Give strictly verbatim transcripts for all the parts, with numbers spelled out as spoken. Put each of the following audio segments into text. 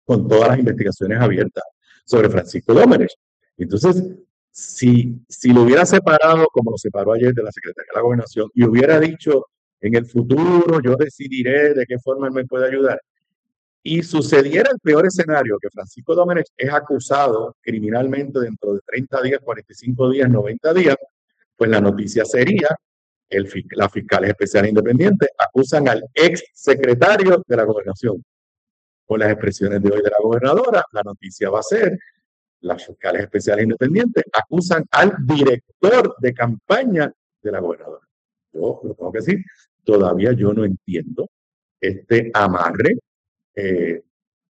con todas las investigaciones abiertas sobre Francisco Dómenech. Entonces, si, si lo hubiera separado, como lo separó ayer de la Secretaría de la Gobernación, y hubiera dicho, en el futuro yo decidiré de qué forma él me puede ayudar, y sucediera el peor escenario, que Francisco Dómenech es acusado criminalmente dentro de treinta días, cuarenta y cinco días, noventa días, pues la noticia sería, el, la fiscales especiales independientes acusan al ex secretario de la Gobernación. Con las expresiones de hoy de la gobernadora, la noticia va a ser, las fiscales especiales independientes acusan al director de campaña de la gobernadora. Yo lo tengo que decir, todavía yo no entiendo este amarre eh,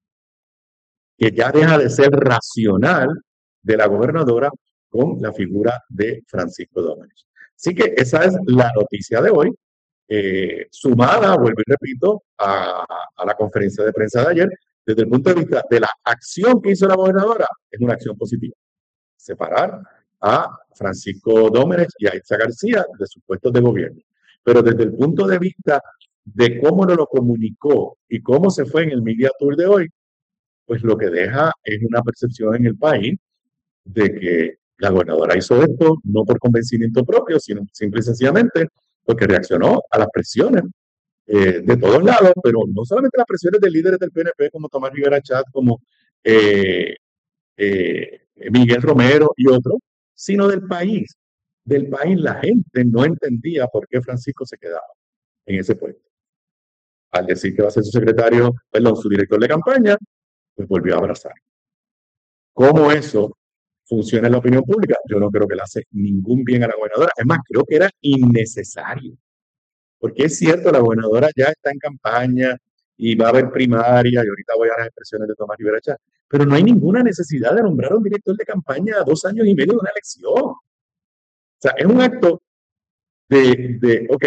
que ya deja de ser racional de la gobernadora con la figura de Francisco Dómenech. Así que esa es la noticia de hoy, eh, sumada, vuelvo y repito, a, a la conferencia de prensa de ayer. Desde el punto de vista de la acción que hizo la gobernadora, es una acción positiva. Separar a Francisco Dómenech y a Itza García de sus puestos de gobierno. Pero desde el punto de vista de cómo nos lo comunicó y cómo se fue en el Media Tour de hoy, pues lo que deja es una percepción en el país de que la gobernadora hizo esto no por convencimiento propio, sino simple y sencillamente porque reaccionó a las presiones eh, de todos lados, pero no solamente las presiones de líderes del P N P como Tomás Rivera Chat, como eh, eh, Miguel Romero y otros, sino del país. Del país la gente no entendía por qué Francisco se quedaba en ese puesto. Al decir que va a ser su secretario, perdón, su director de campaña, pues volvió a abrazar. ¿Cómo eso funciona en la opinión pública? Yo no creo que le hace ningún bien a la gobernadora. Es más, creo que era innecesario. Porque es cierto, la gobernadora ya está en campaña y va a haber primaria, y ahorita voy a las expresiones de Tomás Rivera Chat, pero no hay ninguna necesidad de nombrar a un director de campaña a dos años y medio de una elección. O sea, es un acto de, de ok,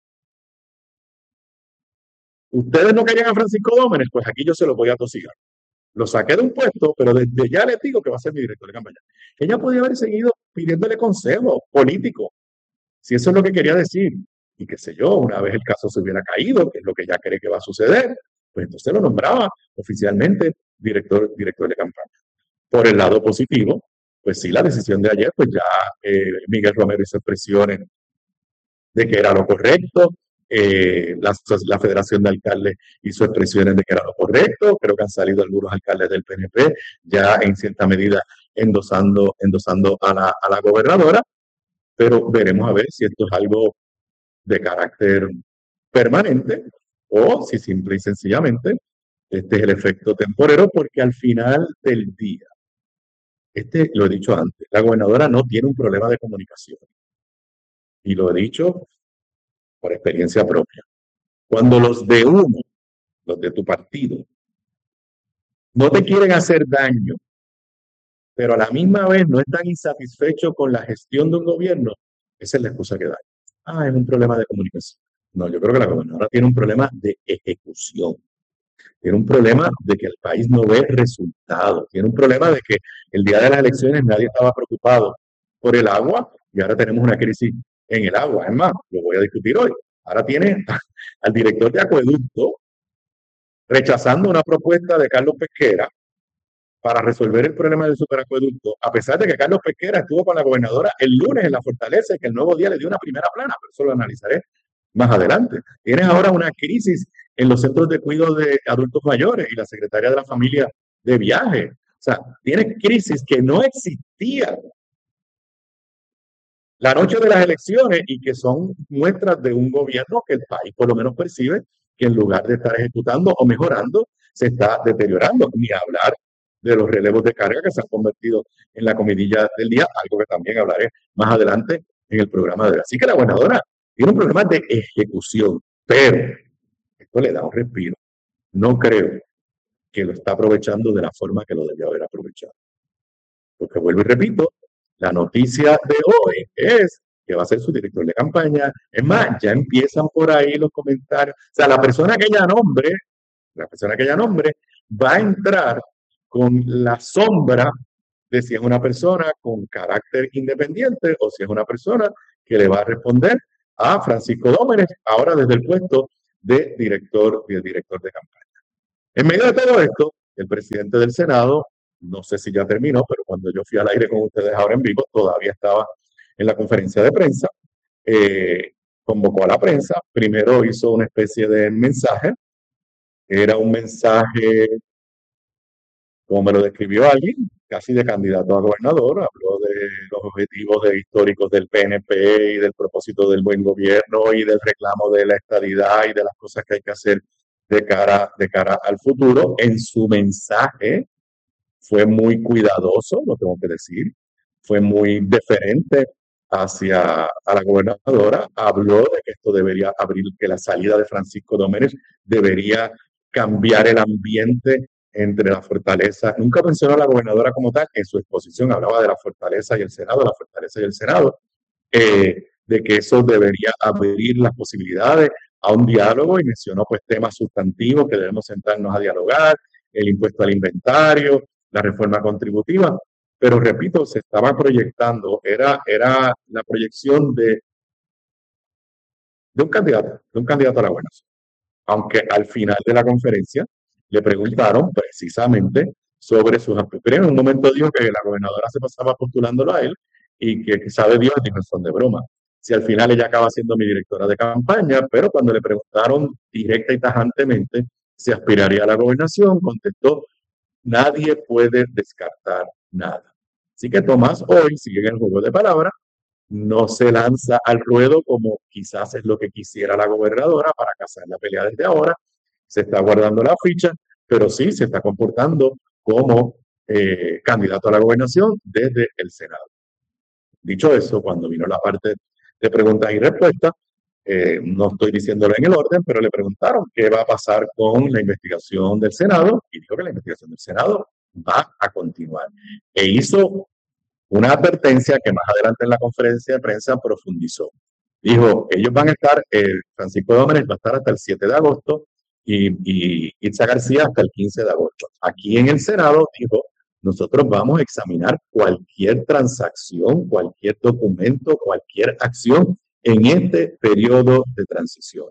ustedes no querían a Francisco Dómenech, pues aquí yo se lo voy a tosigar. Lo saqué de un puesto, pero desde ya les digo que va a ser mi director de campaña. Ella podía haber seguido pidiéndole consejo político, si eso es lo que quería decir. Y qué sé yo, una vez el caso se hubiera caído, que es lo que ella cree que va a suceder, pues entonces lo nombraba oficialmente director, director de campaña. Por el lado positivo, pues sí, la decisión de ayer, pues ya eh, Miguel Romero hizo expresiones de que era lo correcto, eh, la, la Federación de Alcaldes hizo expresiones de que era lo correcto, creo que han salido algunos alcaldes del P N P ya en cierta medida endosando, endosando a, la, a la gobernadora, pero veremos a ver si esto es algo de carácter permanente o si simple y sencillamente este es el efecto temporero, porque al final del día, este lo he dicho antes, la gobernadora no tiene un problema de comunicación. Y lo he dicho por experiencia propia. Cuando los de uno, los de tu partido, no te quieren hacer daño, pero a la misma vez no están insatisfechos con la gestión de un gobierno, esa es la excusa que da. Ah, es un problema de comunicación. No, yo creo que la gobernadora tiene un problema de ejecución. Tiene un problema de que el país no ve resultados. Tiene un problema de que el día de las elecciones nadie estaba preocupado por el agua y ahora tenemos una crisis en el agua. Es más, lo voy a discutir hoy. Ahora tiene al director de acueducto rechazando una propuesta de Carlos Pesquera para resolver el problema del superacueducto, a pesar de que Carlos Pesquera estuvo con la gobernadora el lunes en la Fortaleza y que el Nuevo Día le dio una primera plana, pero eso lo analizaré más adelante. Tienes ahora una crisis en los centros de cuidado de adultos mayores y la secretaria de la familia de viaje. O sea, tienes crisis que no existían la noche de las elecciones y que son muestras de un gobierno que el país por lo menos percibe que en lugar de estar ejecutando o mejorando, se está deteriorando. Ni hablar de los relevos de carga que se han convertido en la comidilla del día, algo que también hablaré más adelante en el programa de hoy. Así que la gobernadora tiene un problema de ejecución, pero esto le da un respiro. No creo que lo está aprovechando de la forma que lo debió haber aprovechado. Porque vuelvo y repito, la noticia de hoy es que va a ser su director de campaña. Es más, ya empiezan por ahí los comentarios. O sea, la persona que ella nombre, la persona que ella nombre, va a entrar con la sombra de si es una persona con carácter independiente o si es una persona que le va a responder a Francisco Dómenech, ahora desde el puesto de director, de director de campaña. En medio de todo esto, el presidente del Senado, no sé si ya terminó, pero cuando yo fui al aire con ustedes ahora en vivo, todavía estaba en la conferencia de prensa, eh, convocó a la prensa, primero hizo una especie de mensaje, era un mensaje, como me lo describió alguien, casi de candidato a gobernador, habló de los objetivos de- históricos del P N P y del propósito del buen gobierno y del reclamo de la estadidad y de las cosas que hay que hacer de cara, de cara al futuro. En su mensaje fue muy cuidadoso, lo tengo que decir, fue muy deferente hacia a la gobernadora, habló de que esto debería abrir, que la salida de Francisco Domínguez debería cambiar el ambiente entre la fortaleza. Nunca mencionó a la gobernadora como tal, en su exposición hablaba de la fortaleza y el Senado, la fortaleza y el Senado, eh, de que eso debería abrir las posibilidades a un diálogo y mencionó pues temas sustantivos que debemos sentarnos a dialogar, el impuesto al inventario, la reforma contributiva, pero repito, se estaba proyectando, era, era la proyección de, de un candidato, de un candidato a la gobernación. Aunque al final de la conferencia le preguntaron precisamente sobre sus aspiraciones. En un momento dijo que la gobernadora se pasaba postulándolo a él y que sabe Dios, dijo, son de broma. Si al final ella acaba siendo mi directora de campaña, pero cuando le preguntaron directa y tajantemente si aspiraría a la gobernación, contestó, nadie puede descartar nada. Así que Tomás hoy sigue en el juego de palabras, no se lanza al ruedo como quizás es lo que quisiera la gobernadora para cazar la pelea desde ahora, se está guardando la ficha, pero sí se está comportando como eh, candidato a la gobernación desde el Senado. Dicho eso, cuando vino la parte de preguntas y respuestas, eh, no estoy diciéndolo en el orden, pero le preguntaron qué va a pasar con la investigación del Senado y dijo que la investigación del Senado va a continuar. E hizo una advertencia que más adelante en la conferencia de prensa profundizó. Dijo, ellos van a estar, eh, Francisco Dómenes va a estar hasta el siete de agosto y, y Itza García hasta el quince de agosto. Aquí en el Senado dijo, nosotros vamos a examinar cualquier transacción, cualquier documento, cualquier acción en este periodo de transición.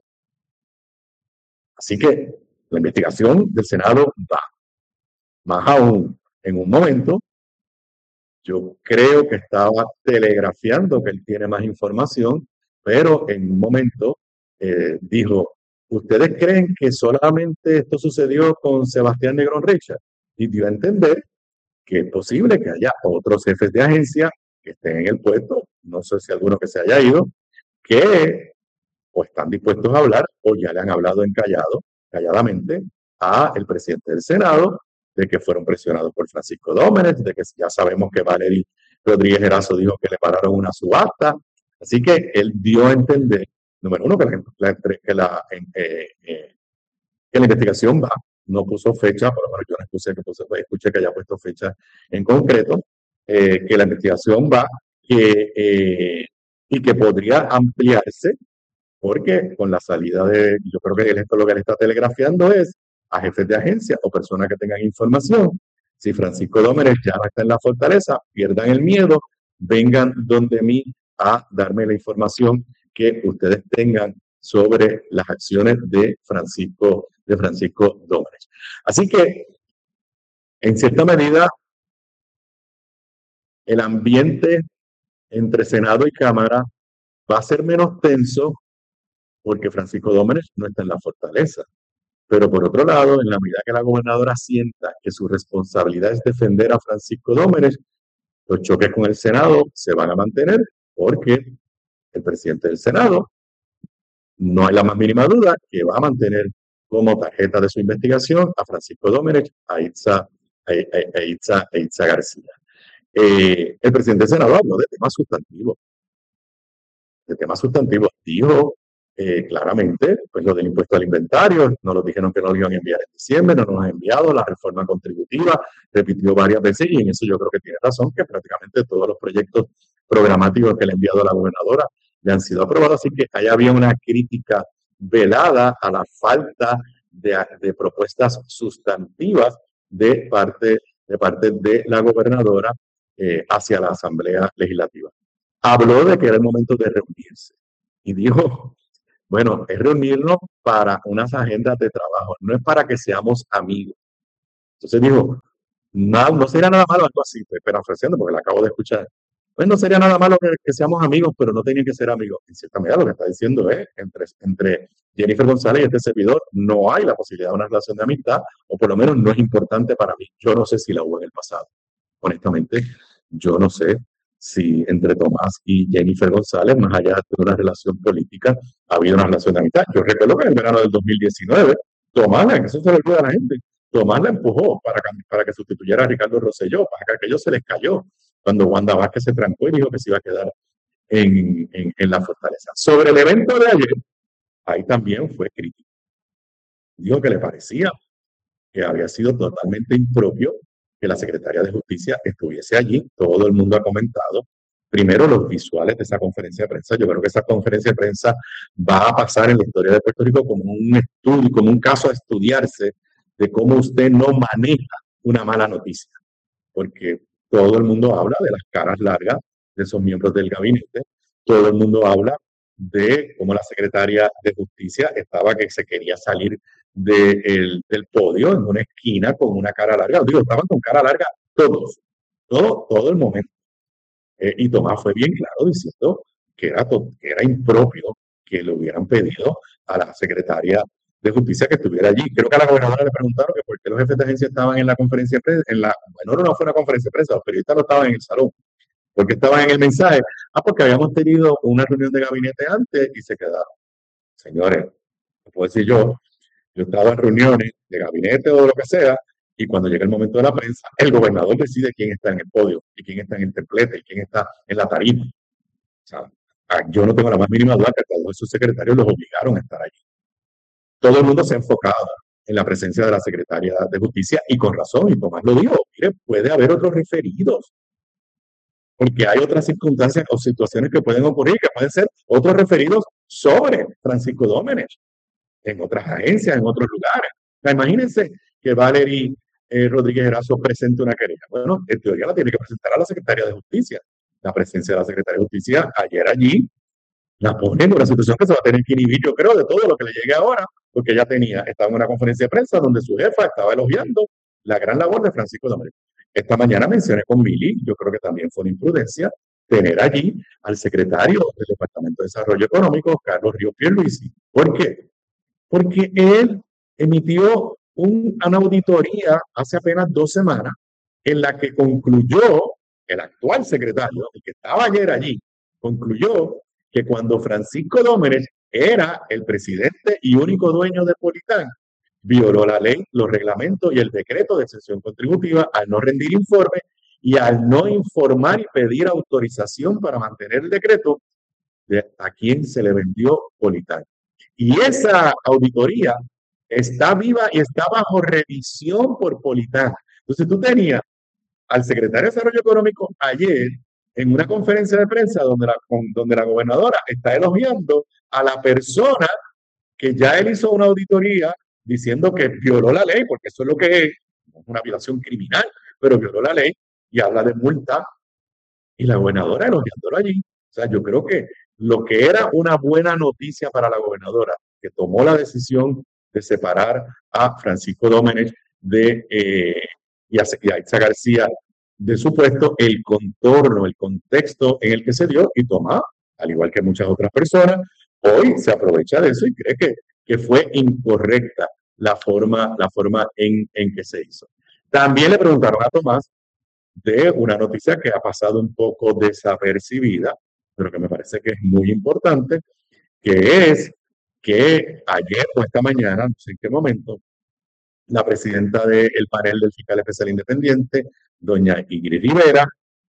Así que la investigación del Senado va. Más aún, en un momento, yo creo que estaba telegrafiando que él tiene más información, pero en un momento eh, dijo, ¿ustedes creen que solamente esto sucedió con Sebastián Negrón Richard? Y dio a entender que es posible que haya otros jefes de agencia que estén en el puesto, no sé si alguno que se haya ido, que o están dispuestos a hablar o ya le han hablado en callado, calladamente, a el presidente del Senado, de que fueron presionados por Francisco Dómenes, de que ya sabemos que Valery Rodríguez Erazo dijo que le pararon una subasta. Así que él dio a entender, número uno, que la, la, que la, eh, eh, que la investigación va, no puso fecha, por lo menos yo no escuché que, puso, escuché que haya puesto fecha en concreto, eh, que la investigación va que, eh, y que podría ampliarse porque con la salida de, yo creo que esto lo que le está telegrafiando es a jefes de agencia o personas que tengan información. Si Francisco Dómenes ya no está en la fortaleza, pierdan el miedo, vengan donde mí a darme la información que ustedes tengan sobre las acciones de Francisco, de Francisco Dómenes. Así que, en cierta medida, el ambiente entre Senado y Cámara va a ser menos tenso porque Francisco Dómenes no está en la fortaleza. Pero por otro lado, en la medida que la gobernadora sienta que su responsabilidad es defender a Francisco Dómenes, los choques con el Senado se van a mantener porque el presidente del Senado, no hay la más mínima duda, que va a mantener como tarjeta de su investigación a Francisco Dómenes, a Itza, a, a, a Itza, a Itza García. Eh, el presidente del Senado habló de temas sustantivos. De temas sustantivos. Dijo eh, claramente, pues lo del impuesto al inventario, nos lo dijeron que no lo iban a enviar en diciembre, no nos han enviado la reforma contributiva, repitió varias veces y en eso yo creo que tiene razón, que prácticamente todos los proyectos programáticos que le ha enviado a la gobernadora le han sido aprobados, así que ahí había una crítica velada a la falta de, de propuestas sustantivas de parte, de parte de la gobernadora eh, hacia la Asamblea Legislativa. Habló de que era el momento de reunirse y dijo, bueno, es reunirnos para unas agendas de trabajo, no es para que seamos amigos. Entonces dijo, no, no sería nada malo algo así, estoy parafraseando porque la acabo de escuchar. Pues no sería nada malo que, que seamos amigos, pero no tenían que ser amigos. En cierta medida lo que está diciendo es, entre, entre Jennifer González y este servidor, no hay la posibilidad de una relación de amistad, o por lo menos no es importante para mí. Yo no sé si la hubo en el pasado. Honestamente, yo no sé si entre Tomás y Jennifer González, más allá de una relación política, ha habido una relación de amistad. Yo recuerdo que en el verano del dos mil diecinueve, Tomás, que eso se le olvida a la gente, Tomás la empujó para, para que sustituyera a Ricardo Rosselló, para que aquello se les cayó cuando Wanda Vázquez se trancó y dijo que se iba a quedar en, en, en la fortaleza. Sobre el evento de ayer, ahí también fue crítico. Dijo que le parecía que había sido totalmente impropio que la secretaria de Justicia estuviese allí. Todo el mundo ha comentado. Primero, los visuales de esa conferencia de prensa. Yo creo que esa conferencia de prensa va a pasar en la historia de Puerto Rico como un estudio, como un caso a estudiarse de cómo usted no maneja una mala noticia. Porque todo el mundo habla de las caras largas de esos miembros del gabinete. Todo el mundo habla de cómo la secretaria de Justicia estaba que se quería salir de el, del podio en una esquina con una cara larga. Digo, estaban con cara larga todos, todo, todo el momento. Eh, y Tomás fue bien claro diciendo que era, que era impropio que le hubieran pedido a la secretaria de Justicia que estuviera allí. Creo que a la gobernadora le preguntaron que por qué los jefes de agencia estaban en la conferencia de prensa, en la, bueno, no fue una conferencia de prensa, los periodistas no estaban en el salón, porque estaban en el mensaje. Ah, porque habíamos tenido una reunión de gabinete antes y se quedaron. Señores, no puedo decir yo, yo estaba en reuniones de gabinete o de lo que sea, y cuando llega el momento de la prensa, el gobernador decide quién está en el podio, y quién está en el templete, y quién está en la tarima. O sea, yo no tengo la más mínima duda que todos esos secretarios los obligaron a estar allí. Todo el mundo se ha enfocado en la presencia de la secretaria de Justicia, y con razón, y Tomás lo dijo, mire, puede haber otros referidos, porque hay otras circunstancias o situaciones que pueden ocurrir, que pueden ser otros referidos sobre Francisco Dómenech, en otras agencias, en otros lugares. O sea, imagínense que Valerie eh, Rodríguez Erazo presente una querella. Bueno, en teoría la tiene que presentar a la secretaria de Justicia. La presencia de la secretaria de Justicia ayer allí la pone en una situación que se va a tener que inhibir, yo creo, de todo lo que le llegue ahora, porque ella tenía, estaba en una conferencia de prensa donde su jefa estaba elogiando la gran labor de Francisco Domínguez. Esta mañana mencioné con Mili, yo creo que también fue una imprudencia, tener allí al secretario del Departamento de Desarrollo Económico, Carlos Ríos Pierluisi. ¿Por qué? Porque él emitió un, una auditoría hace apenas dos semanas en la que concluyó, el actual secretario, el que estaba ayer allí, concluyó que cuando Francisco Dómenech era el presidente y único dueño de Politán, violó la ley, los reglamentos y el decreto de exención contributiva al no rendir informe y al no informar y pedir autorización para mantener el decreto de a quien se le vendió Politán. Y esa auditoría está viva y está bajo revisión por Politán. Entonces tú tenías al secretario de Desarrollo Económico ayer en una conferencia de prensa donde la, donde la gobernadora está elogiando a la persona que ya él hizo una auditoría diciendo que violó la ley, porque eso es lo que es, una violación criminal, pero violó la ley y habla de multa, y la gobernadora elogiándolo allí. O sea, yo creo que lo que era una buena noticia para la gobernadora, que tomó la decisión de separar a Francisco Dómenech de, eh, y, a, y a Itza García de su puesto, el contorno, el contexto en el que se dio, y Tomás, al igual que muchas otras personas, hoy se aprovecha de eso y cree que, que fue incorrecta la forma, la forma en, en que se hizo. También le preguntaron a Tomás de una noticia que ha pasado un poco desapercibida, pero que me parece que es muy importante, que es que ayer o esta mañana, no sé en qué momento, la presidenta del panel del fiscal especial independiente, doña Ingrid Rivera,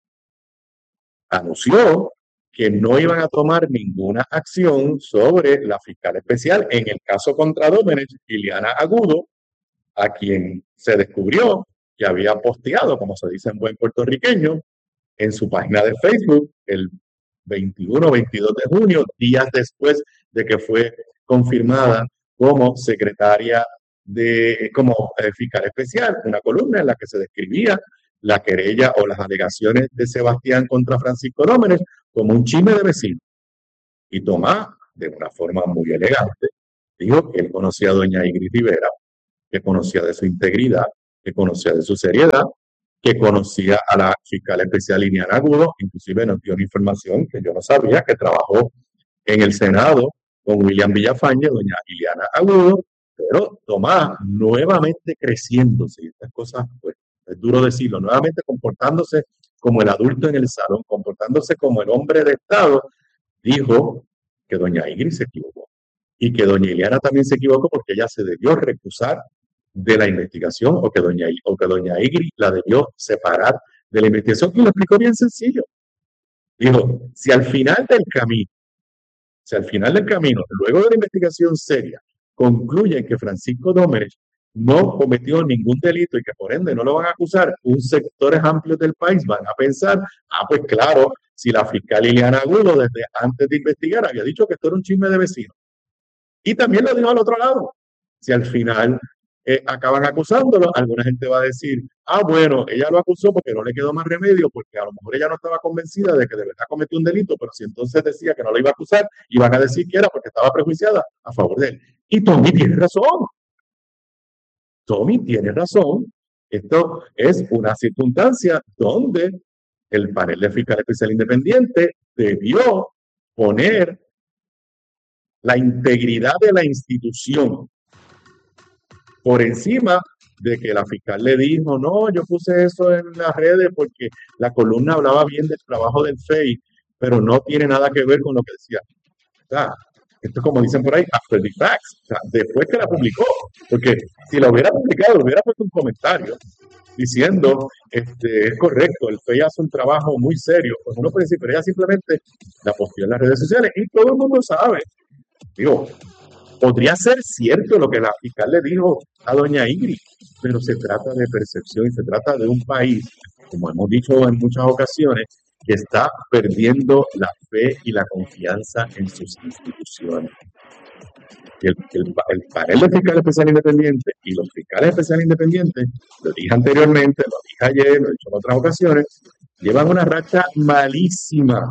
anunció que no iban a tomar ninguna acción sobre la fiscal especial en el caso contra Dómenech, Liliana Agudo, a quien se descubrió que había posteado, como se dice en buen puertorriqueño, en su página de Facebook el veintiuno o veintidós de junio, días después de que fue confirmada como secretaria de, como eh, fiscal especial, una columna en la que se describía la querella o las alegaciones de Sebastián contra Francisco Dómenech como un chisme de vecino. Y Tomás, de una forma muy elegante, dijo que él conocía a doña Ingrid Rivera, que conocía de su integridad, que conocía de su seriedad, que conocía a la fiscal especial Liliana Agudo, inclusive nos dio una información que yo no sabía, que trabajó en el Senado con William Villafañe, doña Liliana Agudo, pero Tomás nuevamente creciéndose, y estas cosas, pues, es duro decirlo, nuevamente comportándose como el adulto en el salón, comportándose como el hombre de Estado, dijo que doña Ingrid se equivocó y que doña Ileana también se equivocó porque ella se debió recusar de la investigación o que doña, o que doña Ingrid la debió separar de la investigación y lo explicó bien sencillo. Dijo, si al final del camino, si al final del camino, luego de la investigación seria, concluyen que Francisco Domenech no cometió ningún delito y que por ende no lo van a acusar, un sectores amplios del país van a pensar, ah, pues claro, si la fiscal Liliana Agudo desde antes de investigar había dicho que esto era un chisme de vecinos. Y también lo dijo al otro lado. Si al final eh, acaban acusándolo, alguna gente va a decir, ah, bueno, ella lo acusó porque no le quedó más remedio, porque a lo mejor ella no estaba convencida de que de verdad cometió un delito, pero si entonces decía que no la iba a acusar, iban a decir que era porque estaba prejuiciada a favor de él. Y Tommy tiene razón. Tommy tiene razón. Esto es una circunstancia donde el panel de fiscal especial independiente debió poner la integridad de la institución por encima de que la fiscal le dijo, no, yo puse eso en las redes porque la columna hablaba bien del trabajo del F E I, pero no tiene nada que ver con lo que decía. O sea, esto es como dicen por ahí, after the facts, o sea, después que la publicó, porque si la hubiera publicado, hubiera puesto un comentario diciendo, este, es correcto, el F E I hace un trabajo muy serio, pues uno puede decir, pero ella simplemente la posteó en las redes sociales y todo el mundo sabe. Digo, podría ser cierto lo que la fiscal le dijo a doña Ingrid, pero se trata de percepción y se trata de un país, como hemos dicho en muchas ocasiones, que está perdiendo la fe y la confianza en sus instituciones. El, el, el panel de fiscales especiales independientes y los fiscales especiales independientes, lo dije anteriormente, lo dije ayer, lo he dicho en otras ocasiones, llevan una racha malísima.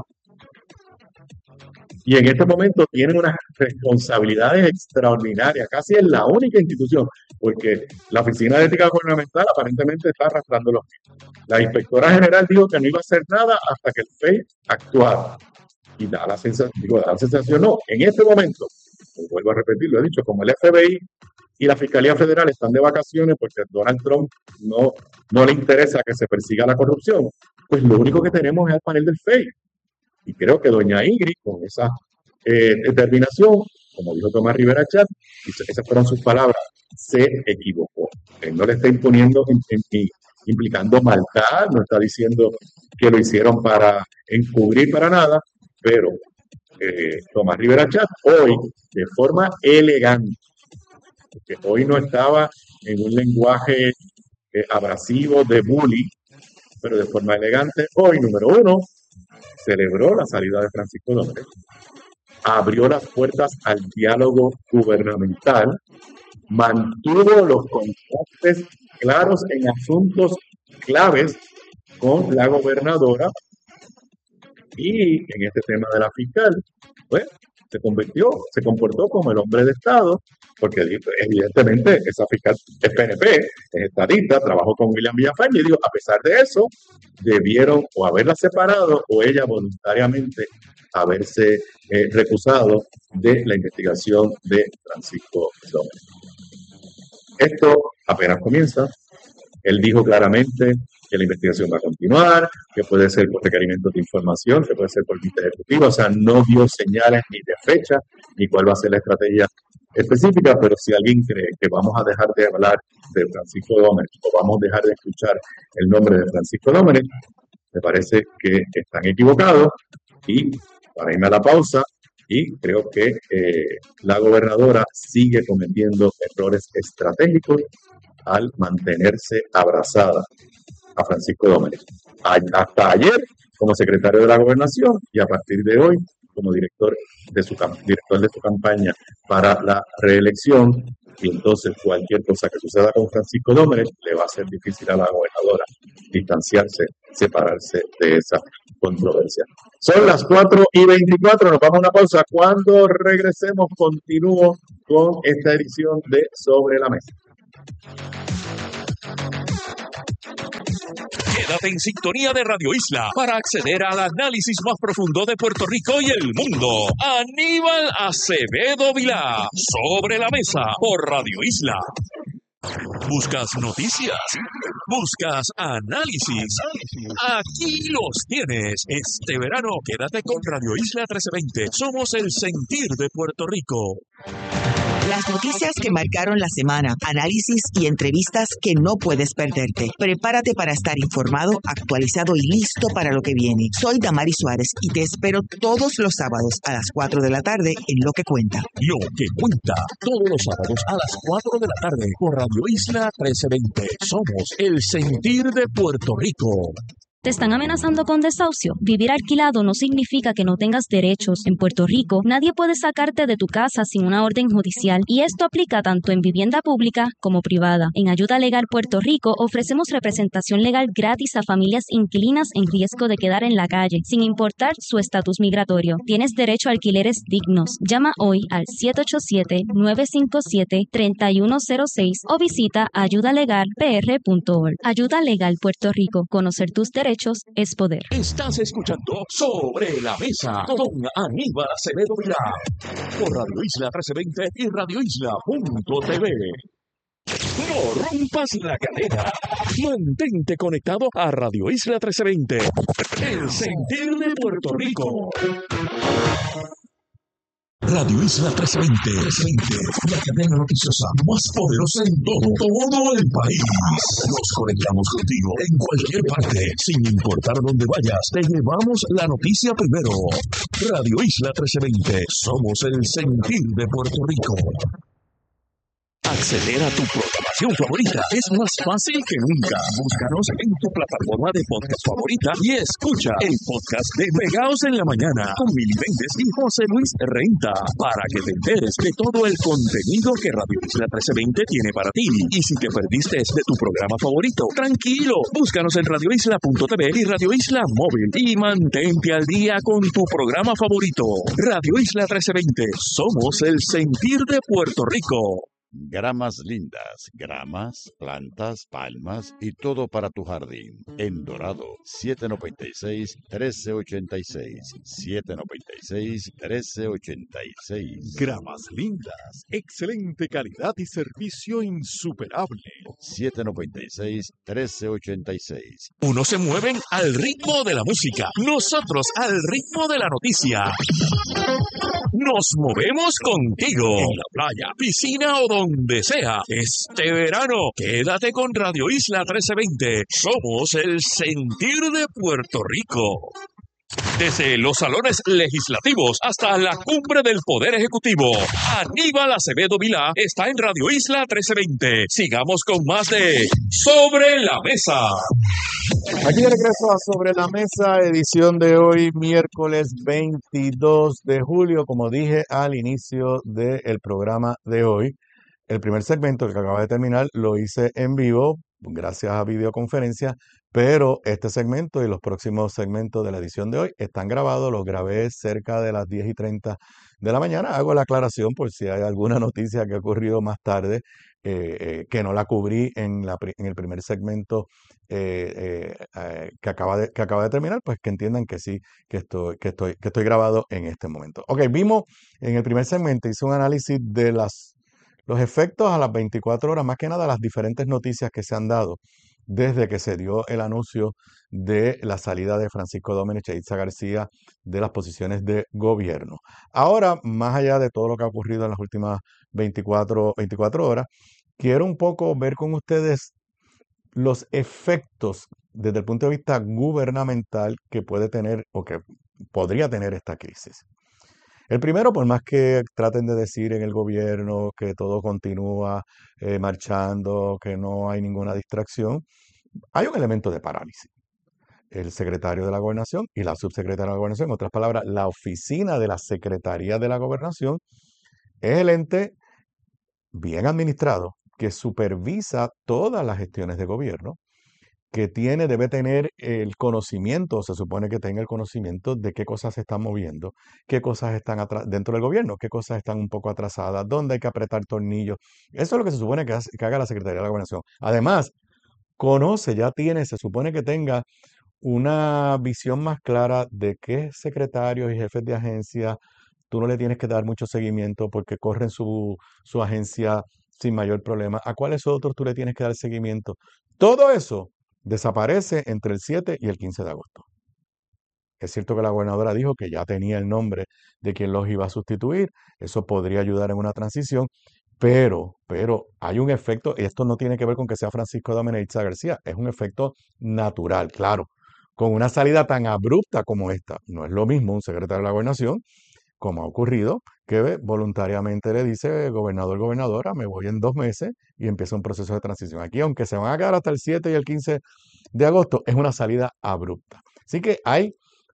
Y en este momento tienen unas responsabilidades extraordinarias, casi es la única institución, porque la Oficina de Ética Gubernamental aparentemente está arrastrando los pies. La inspectora general dijo que no iba a hacer nada hasta que el F E I actuara. Y da la sensación, digo, da la sensación, no, en este momento, pues vuelvo a repetir, lo he dicho, como el F B I y la Fiscalía Federal están de vacaciones porque a Donald Trump no, no le interesa que se persiga la corrupción, pues lo único que tenemos es el panel del F E I. Y creo que doña Ingrid, con esa eh, determinación, como dijo Tomás Rivera Chat, esas fueron sus palabras, se equivocó. Él no le está imponiendo, en, en, implicando maldad, no está diciendo que lo hicieron para encubrir para nada, pero eh, Tomás Rivera Chat hoy, de forma elegante, porque hoy no estaba en un lenguaje eh, abrasivo de bully, pero de forma elegante, hoy, número uno, celebró la salida de Francisco Domenech, abrió las puertas al diálogo gubernamental, mantuvo los contactos claros en asuntos claves con la gobernadora y en este tema de la fiscal, pues se convirtió, se comportó como el hombre de Estado, porque evidentemente esa fiscal es P N P, es estadista, trabajó con William Villafañe, y digo, a pesar de eso, debieron o haberla separado o ella voluntariamente haberse eh, recusado de la investigación de Francisco Domenech. Esto apenas comienza. Él dijo claramente que la investigación va a continuar, que puede ser por requerimiento de información, que puede ser por vista ejecutiva, o sea, no dio señales ni de fecha, ni cuál va a ser la estrategia específica, pero si alguien cree que vamos a dejar de hablar de Francisco Domenech o vamos a dejar de escuchar el nombre de Francisco Domenech, me parece que están equivocados y para irme a la pausa, y creo que eh, la gobernadora sigue cometiendo errores estratégicos al mantenerse abrazada a Francisco Domenech. Hasta ayer como secretario de la Gobernación y a partir de hoy como director de su, director de su campaña para la reelección. Y entonces cualquier cosa que suceda con Francisco Domenech le va a ser difícil a la gobernadora distanciarse, separarse de esa controversia. Son las cuatro y veinticuatro, nos vamos a una pausa. Cuando regresemos continúo con esta edición de Sobre la Mesa. Quédate en sintonía de Radio Isla para acceder al análisis más profundo de Puerto Rico y el mundo. Aníbal Acevedo Vilá, Sobre la Mesa, por Radio Isla. ¿Buscas noticias? ¿Buscas análisis? Aquí los tienes. Este verano quédate con Radio Isla trece veinte. Somos el sentir de Puerto Rico. Las noticias que marcaron la semana, análisis y entrevistas que no puedes perderte. Prepárate para estar informado, actualizado y listo para lo que viene. Soy Damari Suárez y te espero todos los sábados a las cuatro de la tarde en Lo que Cuenta. Lo que Cuenta, todos los sábados a las cuatro de la tarde por Radio Isla trece veinte. Somos el sentir de Puerto Rico. ¿Te están amenazando con desahucio? Vivir alquilado no significa que no tengas derechos. En Puerto Rico, nadie puede sacarte de tu casa sin una orden judicial y esto aplica tanto en vivienda pública como privada. En Ayuda Legal Puerto Rico ofrecemos representación legal gratis a familias inquilinas en riesgo de quedar en la calle, sin importar su estatus migratorio. Tienes derecho a alquileres dignos. Llama hoy al siete ocho siete, nueve cinco siete, tres uno cero seis o visita ayuda legal p r punto org. Ayuda Legal Puerto Rico. Conocer tus derechos es poder. Estás escuchando Sobre la Mesa con Aníbal Acevedo Vilá por Radio Isla trece veinte y radio isla punto t v. No rompas la cadena. Mantente conectado a Radio Isla trece veinte, el sentir de Puerto Rico. Radio Isla trece veinte, la cadena noticiosa más poderosa en todo, todo el país. Nos conectamos contigo en cualquier parte, sin importar dónde vayas. Te llevamos la noticia primero. Radio Isla trece veinte, somos el sentir de Puerto Rico. Acceder a tu programación favorita es más fácil que nunca. Búscanos en tu plataforma de podcast favorita y escucha el podcast de Pegaos en la Mañana con Mili Méndez y José Luis Renta para que te enteres de todo el contenido que Radio Isla trece veinte tiene para ti. Y si te perdiste de tu programa favorito, tranquilo, búscanos en radio isla punto t v y Radio Isla Móvil y mantente al día con tu programa favorito. Radio Isla trece veinte, somos el sentir de Puerto Rico. Gramas lindas, gramas, plantas, palmas y todo para tu jardín. En Dorado, siete noventa y seis, trece ochenta y seis. siete noventa y seis, trece ochenta y seis. Gramas lindas, excelente calidad y servicio insuperable. siete noventa y seis, trece ochenta y seis. Unos se mueven al ritmo de la música, nosotros al ritmo de la noticia. Nos movemos contigo en la playa, piscina o donde sea. Este verano, quédate con Radio Isla trece veinte. Somos el sentir de Puerto Rico. Desde los salones legislativos hasta la cumbre del Poder Ejecutivo, Aníbal Acevedo Vilá está en Radio Isla trece veinte. Sigamos con más de Sobre la Mesa. Aquí de regreso a Sobre la Mesa, edición de hoy, miércoles veintidós de julio. Como dije al inicio del programa de hoy, el primer segmento que acaba de terminar lo hice en vivo, gracias a videoconferencia, pero este segmento y los próximos segmentos de la edición de hoy están grabados, los grabé cerca de las diez y treinta de la mañana. Hago la aclaración por si hay alguna noticia que ha ocurrido más tarde, eh, eh, que no la cubrí en, la, en el primer segmento eh, eh, eh, que, acaba de, que acaba de terminar, pues que entiendan que sí, que estoy, que, estoy, que estoy grabado en este momento. Ok, vimos en el primer segmento, hice un análisis de las los efectos a las veinticuatro horas, más que nada las diferentes noticias que se han dado desde que se dio el anuncio de la salida de Francisco Domenech e Itza García de las posiciones de gobierno. Ahora, más allá de todo lo que ha ocurrido en las últimas veinticuatro, veinticuatro horas, quiero un poco ver con ustedes los efectos desde el punto de vista gubernamental que puede tener o que podría tener esta crisis. El primero, por más que traten de decir en el gobierno que todo continúa eh, marchando, que no hay ninguna distracción, hay un elemento de parálisis. El secretario de la Gobernación y la subsecretaria de la Gobernación, en otras palabras, la oficina de la Secretaría de la Gobernación, es el ente bien administrado que supervisa todas las gestiones de gobierno, que tiene, debe tener el conocimiento, se supone que tenga el conocimiento de qué cosas se están moviendo, qué cosas están atras- dentro del gobierno, qué cosas están un poco atrasadas, dónde hay que apretar tornillos. Eso es lo que se supone que, hace- que haga la Secretaría de la Gobernación. Además, conoce, ya tiene, se supone que tenga una visión más clara de qué secretarios y jefes de agencia tú no le tienes que dar mucho seguimiento porque corren su, su agencia sin mayor problema. ¿A cuáles otros tú le tienes que dar seguimiento? Todo eso desaparece entre el siete y el quince de agosto. Es cierto que la gobernadora dijo que ya tenía el nombre de quien los iba a sustituir. Eso podría ayudar en una transición. Pero, pero hay un efecto, y esto no tiene que ver con que sea Francisco Domínguez e Itza García, es un efecto natural, claro. Con una salida tan abrupta como esta, no es lo mismo un secretario de la gobernación, como ha ocurrido, que voluntariamente le dice, gobernador, gobernadora, me voy en dos meses y empieza un proceso de transición. Aquí, aunque se van a quedar hasta el siete y el quince de agosto, es una salida abrupta. Así que hay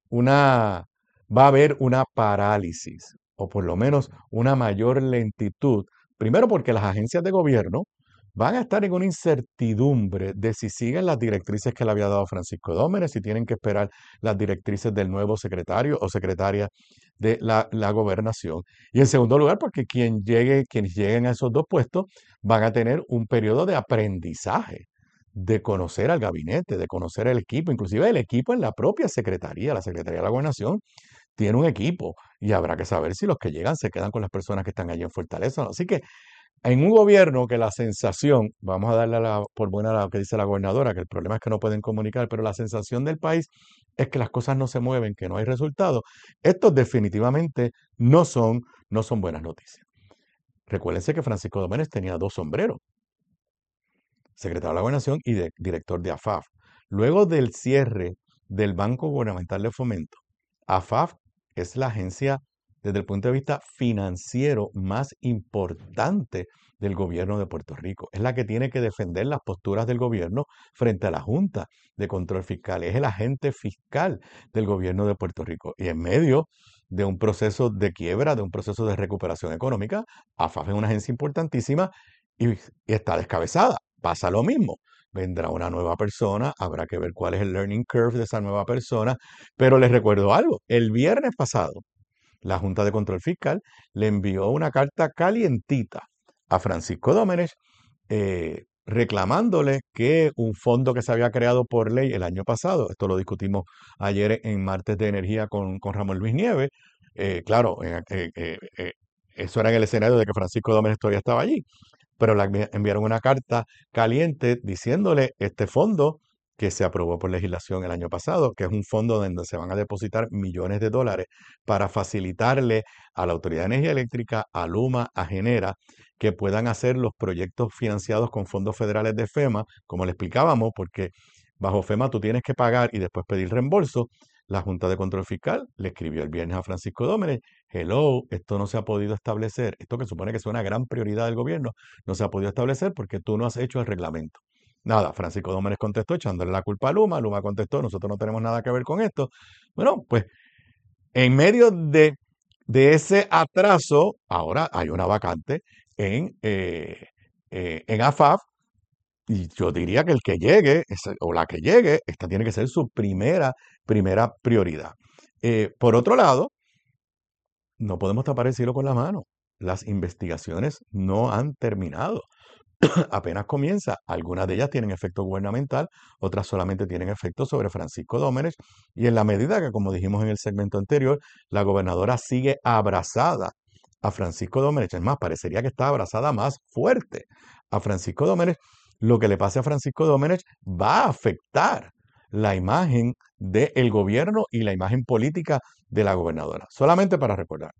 una, va a haber una parálisis, o por lo menos una mayor lentitud. Primero porque las agencias de gobierno van a estar en una incertidumbre de si siguen las directrices que le había dado Francisco Domínguez, si tienen que esperar las directrices del nuevo secretario o secretaria de la, la gobernación. Y en segundo lugar, porque quien llegue, quienes lleguen a esos dos puestos van a tener un periodo de aprendizaje, de conocer al gabinete, de conocer el equipo, inclusive el equipo en la propia secretaría, la Secretaría de la Gobernación tiene un equipo y habrá que saber si los que llegan se quedan con las personas que están allí en Fortaleza. Así que en un gobierno que la sensación, vamos a darle a la, por buena a lo que dice la gobernadora, que el problema es que no pueden comunicar, pero la sensación del país es que las cosas no se mueven, que no hay resultados. Estos definitivamente no son, no son buenas noticias. Recuérdense que Francisco Domínguez tenía dos sombreros, secretario de la Gobernación y de, director de A F A F. Luego del cierre del Banco Gubernamental de Fomento, A F A F es la agencia desde el punto de vista financiero más importante del gobierno de Puerto Rico. Es la que tiene que defender las posturas del gobierno frente a la Junta de Control Fiscal. Es el agente fiscal del gobierno de Puerto Rico. Y en medio de un proceso de quiebra, de un proceso de recuperación económica, A F A F es una agencia importantísima y, y está descabezada. Pasa lo mismo. Vendrá una nueva persona, habrá que ver cuál es el learning curve de esa nueva persona, pero les recuerdo algo, el viernes pasado, la Junta de Control Fiscal le envió una carta calientita a Francisco Domínguez eh, reclamándole que un fondo que se había creado por ley el año pasado, esto lo discutimos ayer en Martes de Energía con, con Ramón Luis Nieves, eh, claro, eh, eh, eh, eso era en el escenario de que Francisco Domínguez todavía estaba allí, pero le enviaron una carta caliente diciéndole este fondo que se aprobó por legislación el año pasado, que es un fondo donde se van a depositar millones de dólares para facilitarle a la Autoridad de Energía Eléctrica, a Luma, a Genera, que puedan hacer los proyectos financiados con fondos federales de FEMA, como le explicábamos, porque bajo FEMA tú tienes que pagar y después pedir reembolso. La Junta de Control Fiscal le escribió el viernes a Francisco Domínguez, hello, esto no se ha podido establecer, esto que supone que es una gran prioridad del gobierno, no se ha podido establecer porque tú no has hecho el reglamento. Nada, Francisco Domínguez contestó echándole la culpa a Luma, Luma contestó, nosotros no tenemos nada que ver con esto. Bueno, pues en medio de, de ese atraso, ahora hay una vacante en, eh, eh, en A F A F, y yo diría que el que llegue, o la que llegue, esta tiene que ser su primera, primera prioridad. Eh, por otro lado, no podemos tapar el cielo con la mano. Las investigaciones no han terminado. Apenas comienza. Algunas de ellas tienen efecto gubernamental, otras solamente tienen efecto sobre Francisco Domínguez. Y en la medida que, como dijimos en el segmento anterior, la gobernadora sigue abrazada a Francisco Domínguez, es más, parecería que está abrazada más fuerte a Francisco Domínguez, lo que le pase a Francisco Domínguez va a afectar la imagen del gobierno y la imagen política de la gobernadora. Solamente para recordar.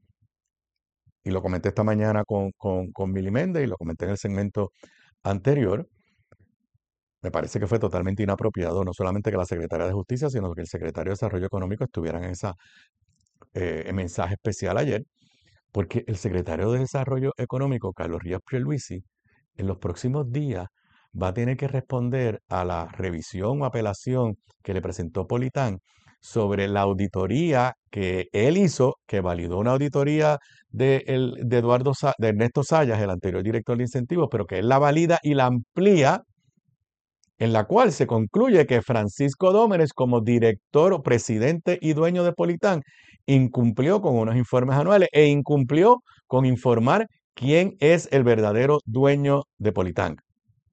Y lo comenté esta mañana con, con, con Milly Méndez y lo comenté en el segmento anterior. Me parece que fue totalmente inapropiado, no solamente que la secretaria de Justicia, sino que el secretario de Desarrollo Económico estuvieran en ese eh, mensaje especial ayer, porque el secretario de Desarrollo Económico, Carlos Ríos Pierluisi, en los próximos días va a tener que responder a la revisión o apelación que le presentó Politán sobre la auditoría que él hizo, que validó una auditoría de, el, de, Eduardo, de Ernesto Sayas, el anterior director de incentivos, pero que él la valida y la amplía, en la cual se concluye que Francisco Domínguez, como director, presidente y dueño de Politán, incumplió con unos informes anuales e incumplió con informar quién es el verdadero dueño de Politán.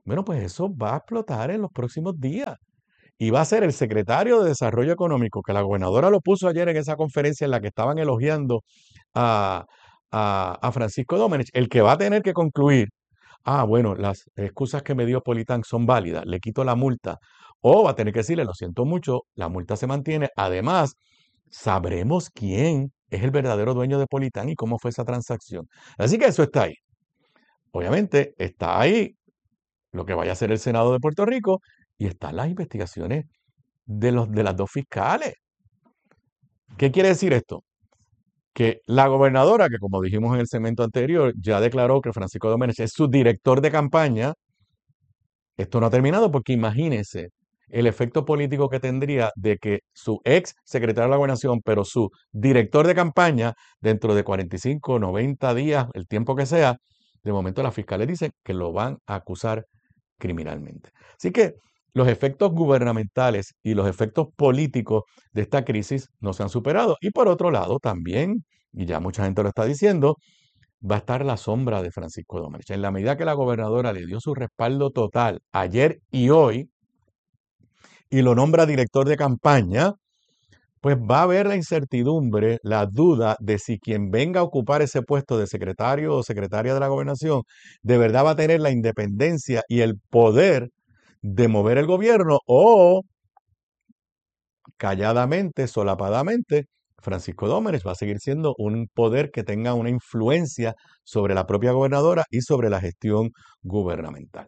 Bueno, pues eso va a explotar en los próximos días. Y va a ser el secretario de Desarrollo Económico, que la gobernadora lo puso ayer en esa conferencia en la que estaban elogiando a, a, a Francisco Domenech, el que va a tener que concluir, ah, bueno, las excusas que me dio Politán son válidas, le quito la multa. O va a tener que decirle, lo siento mucho, la multa se mantiene. Además, sabremos quién es el verdadero dueño de Politán y cómo fue esa transacción. Así que eso está ahí. Obviamente está ahí lo que vaya a hacer el Senado de Puerto Rico y están las investigaciones de, los, de las dos fiscales. ¿Qué quiere decir esto? Que la gobernadora, que como dijimos en el segmento anterior, ya declaró que Francisco Domenech es su director de campaña. Esto no ha terminado porque imagínense el efecto político que tendría de que su ex secretario de la gobernación, pero su director de campaña, dentro de cuarenta y cinco, noventa días, el tiempo que sea, de momento las fiscales dicen que lo van a acusar criminalmente. Así que los efectos gubernamentales y los efectos políticos de esta crisis no se han superado. Y por otro lado, también, y ya mucha gente lo está diciendo, va a estar la sombra de Francisco Domenech. En la medida que la gobernadora le dio su respaldo total ayer y hoy, y lo nombra director de campaña, pues va a haber la incertidumbre, la duda de si quien venga a ocupar ese puesto de secretario o secretaria de la gobernación de verdad va a tener la independencia y el poder de mover el gobierno o calladamente, solapadamente, Francisco Domenech va a seguir siendo un poder que tenga una influencia sobre la propia gobernadora y sobre la gestión gubernamental.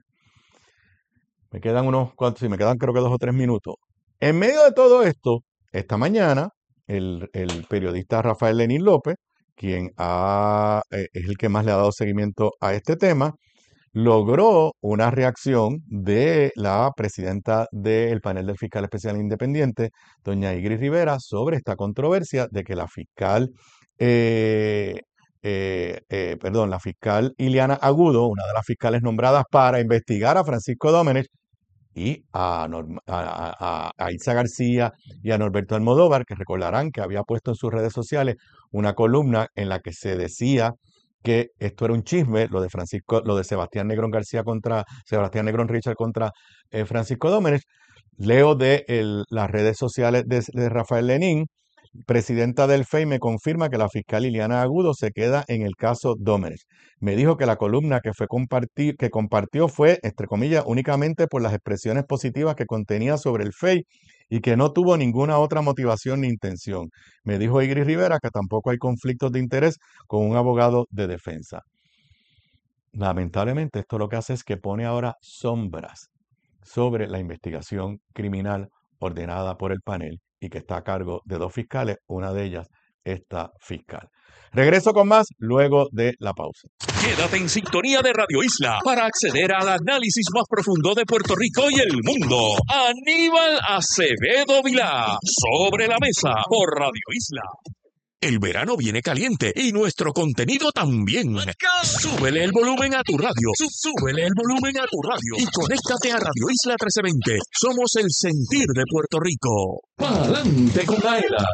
Me quedan unos cuantos, sí, me quedan creo que dos o tres minutos. En medio de todo esto, esta mañana, el, el periodista Rafael Lenín López, quien ha, eh, es el que más le ha dado seguimiento a este tema, logró una reacción de la presidenta del panel del fiscal especial independiente, doña Igris Rivera, sobre esta controversia de que la fiscal, eh, eh, eh, perdón, la fiscal Ileana Agudo, una de las fiscales nombradas para investigar a Francisco Domenech, y a, Norma, a, a, a Itza García y a Norberto Almodóvar, que recordarán que había puesto en sus redes sociales una columna en la que se decía que esto era un chisme, lo de Francisco, lo de Sebastián Negrón García contra Sebastián Negrón Richard contra eh, Francisco Domenech. Leo de el, las redes sociales de, de Rafael Lenín, presidenta del F E I, me confirma que la fiscal Ileana Agudo se queda en el caso Domenech. Me dijo que la columna que, fue compartir, que compartió fue, entre comillas, únicamente por las expresiones positivas que contenía sobre el F E I y que no tuvo ninguna otra motivación ni intención. Me dijo Igris Rivera que tampoco hay conflictos de interés con un abogado de defensa. Lamentablemente, esto lo que hace es que pone ahora sombras sobre la investigación criminal ordenada por el panel y que está a cargo de dos fiscales, una de ellas esta fiscal. Regreso con más luego de la pausa. Quédate en sintonía de Radio Isla para acceder al análisis más profundo de Puerto Rico y el mundo. Aníbal Acevedo Vilá, Sobre la Mesa por Radio Isla. El verano viene caliente y nuestro contenido también. Súbele el volumen a tu radio. Súbele el volumen a tu radio. Y conéctate a Radio Isla trece veinte. Somos el sentir de Puerto Rico. ¡Pa'lante con Aela!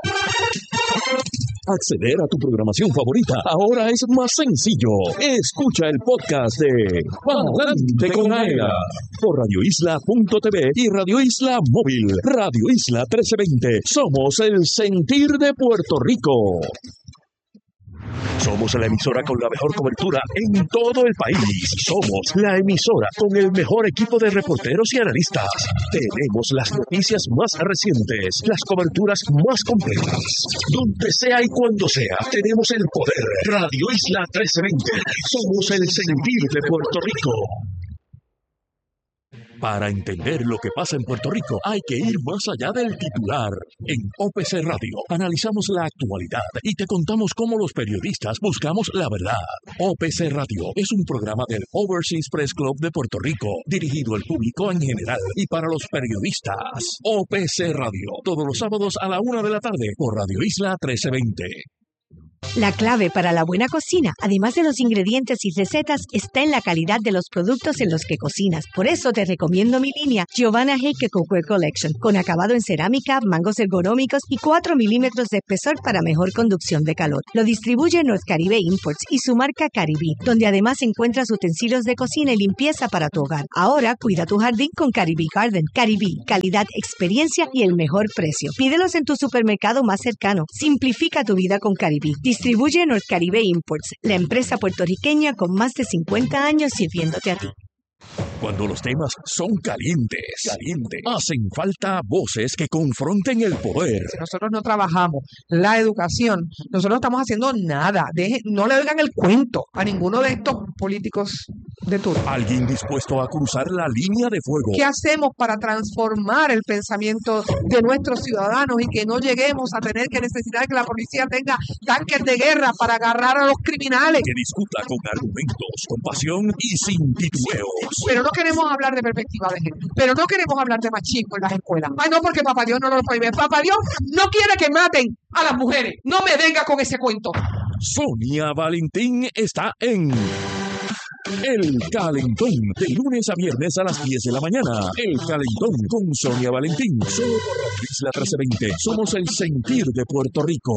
Acceder a tu programación favorita ahora es más sencillo. Escucha el podcast de Pa'lante con Aela por radio isla punto t v y Radio Isla Móvil. Radio Isla trece veinte. Somos el sentir de Puerto Rico. Somos la emisora con la mejor cobertura en todo el país. Somos la emisora con el mejor equipo de reporteros y analistas. Tenemos las noticias más recientes, las coberturas más completas. Donde sea y cuando sea, tenemos el poder. Radio Isla trece veinte. Somos el sentir de Puerto Rico. Para entender lo que pasa en Puerto Rico, hay que ir más allá del titular. En O P C Radio analizamos la actualidad y te contamos cómo los periodistas buscamos la verdad. O P C Radio es un programa del Overseas Press Club de Puerto Rico, dirigido al público en general y para los periodistas. O P C Radio, todos los sábados a la una de la tarde por Radio Isla trece veinte. La clave para la buena cocina, además de los ingredientes y recetas, está en la calidad de los productos en los que cocinas. Por eso te recomiendo mi línea Giovanna Heike Cookware Collection, con acabado en cerámica, mangos ergonómicos y cuatro milímetros de espesor para mejor conducción de calor. Lo distribuye North Caribe Imports y su marca Caribbean, donde además encuentras utensilios de cocina y limpieza para tu hogar. Ahora cuida tu jardín con Caribbean Garden. Caribbean, calidad, experiencia y el mejor precio. Pídelos en tu supermercado más cercano. Simplifica tu vida con Caribbean. Distribuye North Caribe Imports, la empresa puertorriqueña con más de cincuenta años sirviéndote a ti. Cuando los temas son calientes, calientes, hacen falta voces que confronten el poder. Si nosotros no trabajamos la educación, nosotros no estamos haciendo nada. Deje, no le oigan el cuento a ninguno de estos políticos de turno. Alguien dispuesto a cruzar la línea de fuego. ¿Qué hacemos para transformar el pensamiento de nuestros ciudadanos y que no lleguemos a tener que necesitar que la policía tenga tanques de guerra para agarrar a los criminales? Que discuta con argumentos, con pasión y sin titubeos. Pero no queremos hablar de perspectiva de género, pero no queremos hablar de machismo en las escuelas. Ay, no, porque papá Dios no lo prohíbe. Papá Dios no quiere que maten a las mujeres. No me venga con ese cuento. Sonia Valentín está en El Calentón, de lunes a viernes a las diez de la mañana. El Calentón con Sonia Valentín, solo por la Isla trece veinte. Somos el sentir de Puerto Rico.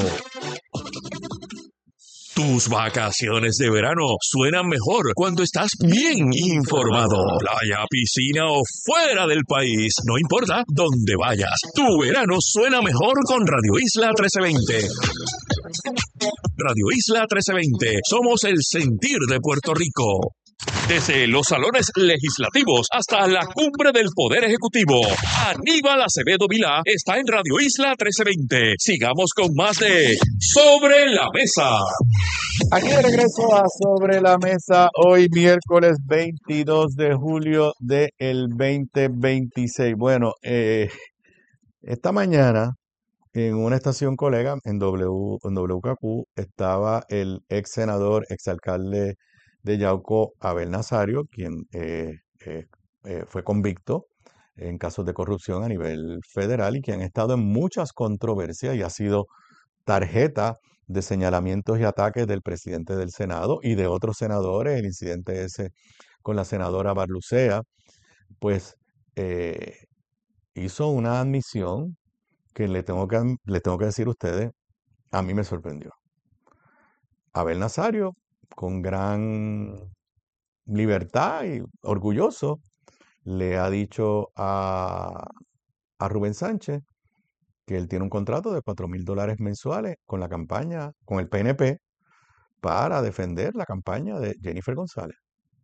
Tus vacaciones de verano suenan mejor cuando estás bien informado. Playa, piscina o fuera del país, no importa dónde vayas. Tu verano suena mejor con Radio Isla trece veinte. Radio Isla trece veinte, somos el sentir de Puerto Rico. Desde los salones legislativos hasta la cumbre del Poder Ejecutivo, Aníbal Acevedo Vilá está en Radio Isla trece veinte. Sigamos con más de Sobre la Mesa. Aquí de regreso a Sobre la Mesa, hoy miércoles veintidós de julio del veinte veintiséis. Bueno, eh, esta mañana en una estación colega, en, w, en W K Q, estaba el ex senador, ex alcalde de Yauco, Abel Nazario, quien eh, eh, eh, fue convicto en casos de corrupción a nivel federal y quien ha estado en muchas controversias y ha sido tarjeta de señalamientos y ataques del presidente del Senado y de otros senadores. El incidente ese con la senadora Barlucea, pues eh, hizo una admisión que le tengo que, le tengo que decir a ustedes, a mí me sorprendió. Abel Nazario, con gran libertad y orgulloso, le ha dicho a, a Rubén Sánchez que él tiene un contrato de cuatro mil dólares mensuales con la campaña, con el P N P, para defender la campaña de Jennifer González.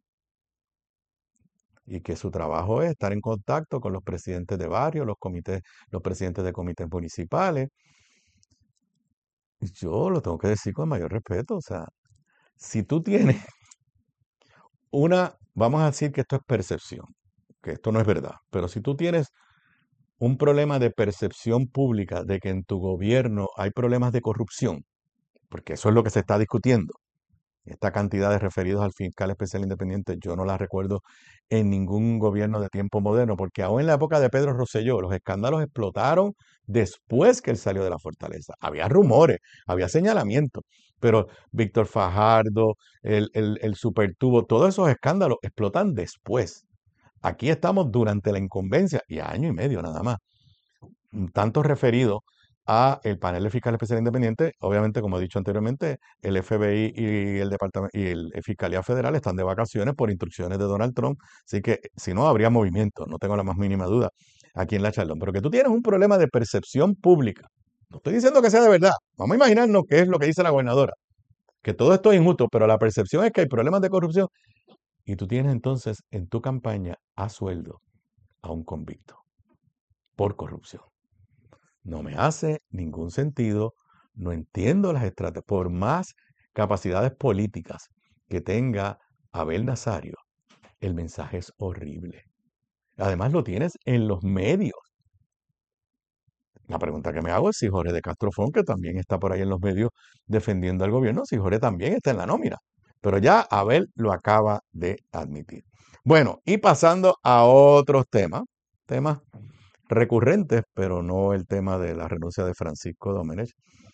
Y que su trabajo es estar en contacto con los presidentes de barrios, los comités, los presidentes de comités municipales. Yo lo tengo que decir con mayor respeto. O sea, si tú tienes una, vamos a decir que esto es percepción, que esto no es verdad, pero si tú tienes un problema de percepción pública de que en tu gobierno hay problemas de corrupción, porque eso es lo que se está discutiendo. Esta cantidad de referidos al fiscal especial independiente, yo no la recuerdo en ningún gobierno de tiempo moderno, porque aún en la época de Pedro Rosselló, los escándalos explotaron después que él salió de la fortaleza. Había rumores, había señalamientos, pero Víctor Fajardo, el, el, el Supertubo, todos esos escándalos explotan después. Aquí estamos durante la incumbencia, y a año y medio nada más, tanto referido a el panel de fiscal especial independiente. Obviamente, como he dicho anteriormente, el F B I y el departamento y el, el Fiscalía Federal están de vacaciones por instrucciones de Donald Trump, así que si no habría movimiento, no tengo la más mínima duda aquí en la Charlón. Pero que tú tienes un problema de percepción pública, no estoy diciendo que sea de verdad, vamos a imaginarnos qué es lo que dice la gobernadora, que todo esto es injusto, pero la percepción es que hay problemas de corrupción, y tú tienes entonces en tu campaña a sueldo a un convicto por corrupción. No me hace ningún sentido, no entiendo las estrategias. Por más capacidades políticas que tenga Abel Nazario, el mensaje es horrible. Además lo tienes en los medios. La pregunta que me hago es si Jorge de Castrofón, que también está por ahí en los medios defendiendo al gobierno, si Jorge también está en la nómina. Pero ya Abel lo acaba de admitir. Bueno, y pasando a otros temas, temas recurrentes, pero no el tema de la renuncia de Francisco Domenech.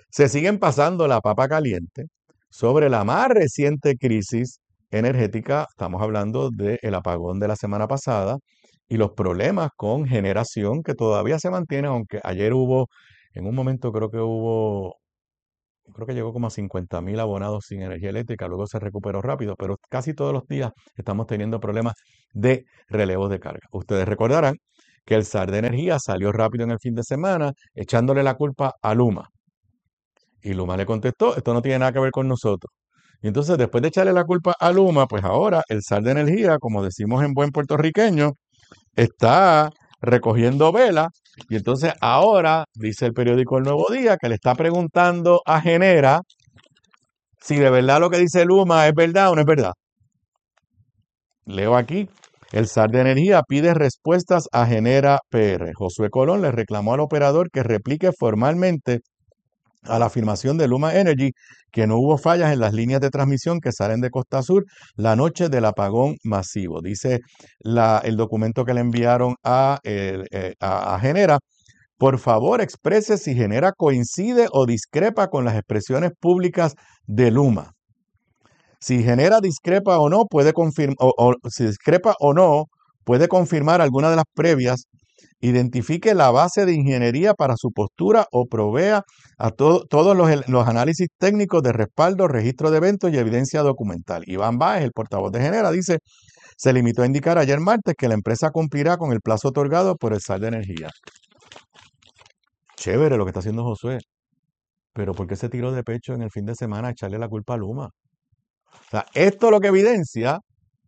se siguen pasando la papa caliente sobre la más reciente crisis energética. Estamos hablando del apagón de la semana pasada y los problemas con generación que todavía se mantienen, aunque ayer hubo, en un momento creo que hubo, creo que llegó como a cincuenta mil abonados sin energía eléctrica, luego se recuperó rápido, pero casi todos los días estamos teniendo problemas de relevos de carga. Ustedes recordarán que el S A R de Energía salió rápido en el fin de semana echándole la culpa a Luma. Y Luma le contestó, esto no tiene nada que ver con nosotros. Y entonces, después de echarle la culpa a Luma, pues ahora el S A R de Energía, como decimos en buen puertorriqueño, está recogiendo vela. Y entonces ahora, dice el periódico El Nuevo Día, que le está preguntando a Genera si de verdad lo que dice Luma es verdad o no es verdad. Leo aquí, el S A R de Energía pide respuestas a Genera P R. Josué Colón le reclamó al operador que replique formalmente a la afirmación de Luma Energy que no hubo fallas en las líneas de transmisión que salen de Costa Sur la noche del apagón masivo. Dice la, el documento que le enviaron a, eh, eh, a, a Genera. Por favor, exprese si Genera coincide o discrepa con las expresiones públicas de Luma. Si Genera discrepa o no, puede confirmar, o, o si discrepa o no, puede confirmar alguna de las previas. Identifique la base de ingeniería para su postura o provea a to todos los, los análisis técnicos de respaldo, registro de eventos y evidencia documental. Iván Báez, el portavoz de Genera, dice, se limitó a indicar ayer martes que la empresa cumplirá con el plazo otorgado por el S A R de Energía. Chévere lo que está haciendo Josué, pero ¿por qué se tiró de pecho en el fin de semana a echarle la culpa a Luma? O sea, esto lo que evidencia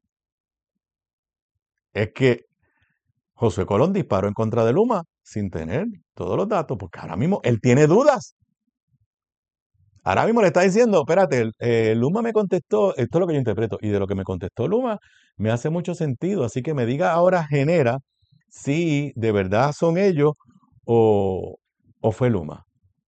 es que Josué Colón disparó en contra de Luma sin tener todos los datos, porque ahora mismo él tiene dudas. Ahora mismo le está diciendo, espérate, eh, Luma me contestó, esto es lo que yo interpreto, y de lo que me contestó Luma me hace mucho sentido, así que me diga ahora Genera si de verdad son ellos o, o fue Luma.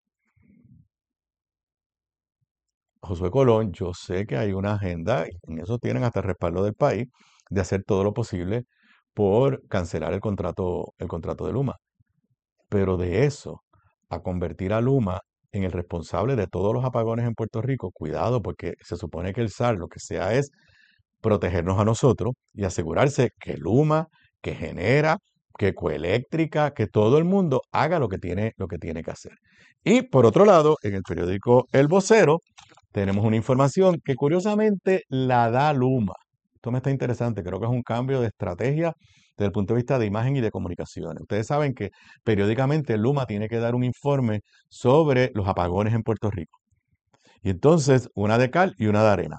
Josué Colón, yo sé que hay una agenda, y en eso tienen hasta el respaldo del país, de hacer todo lo posible por cancelar el contrato, el contrato de Luma. Pero de eso a convertir a Luma en el responsable de todos los apagones en Puerto Rico, cuidado, porque se supone que el S A R lo que sea es protegernos a nosotros y asegurarse que Luma, que Genera, que Coeléctrica, que todo el mundo haga lo que tiene, lo que tiene que hacer. Y por otro lado, en el periódico El Vocero, tenemos una información que curiosamente la da Luma. Esto me está interesante, creo que es un cambio de estrategia desde el punto de vista de imagen y de comunicaciones. Ustedes saben que periódicamente Luma tiene que dar un informe sobre los apagones en Puerto Rico. Y entonces, una de cal y una de arena.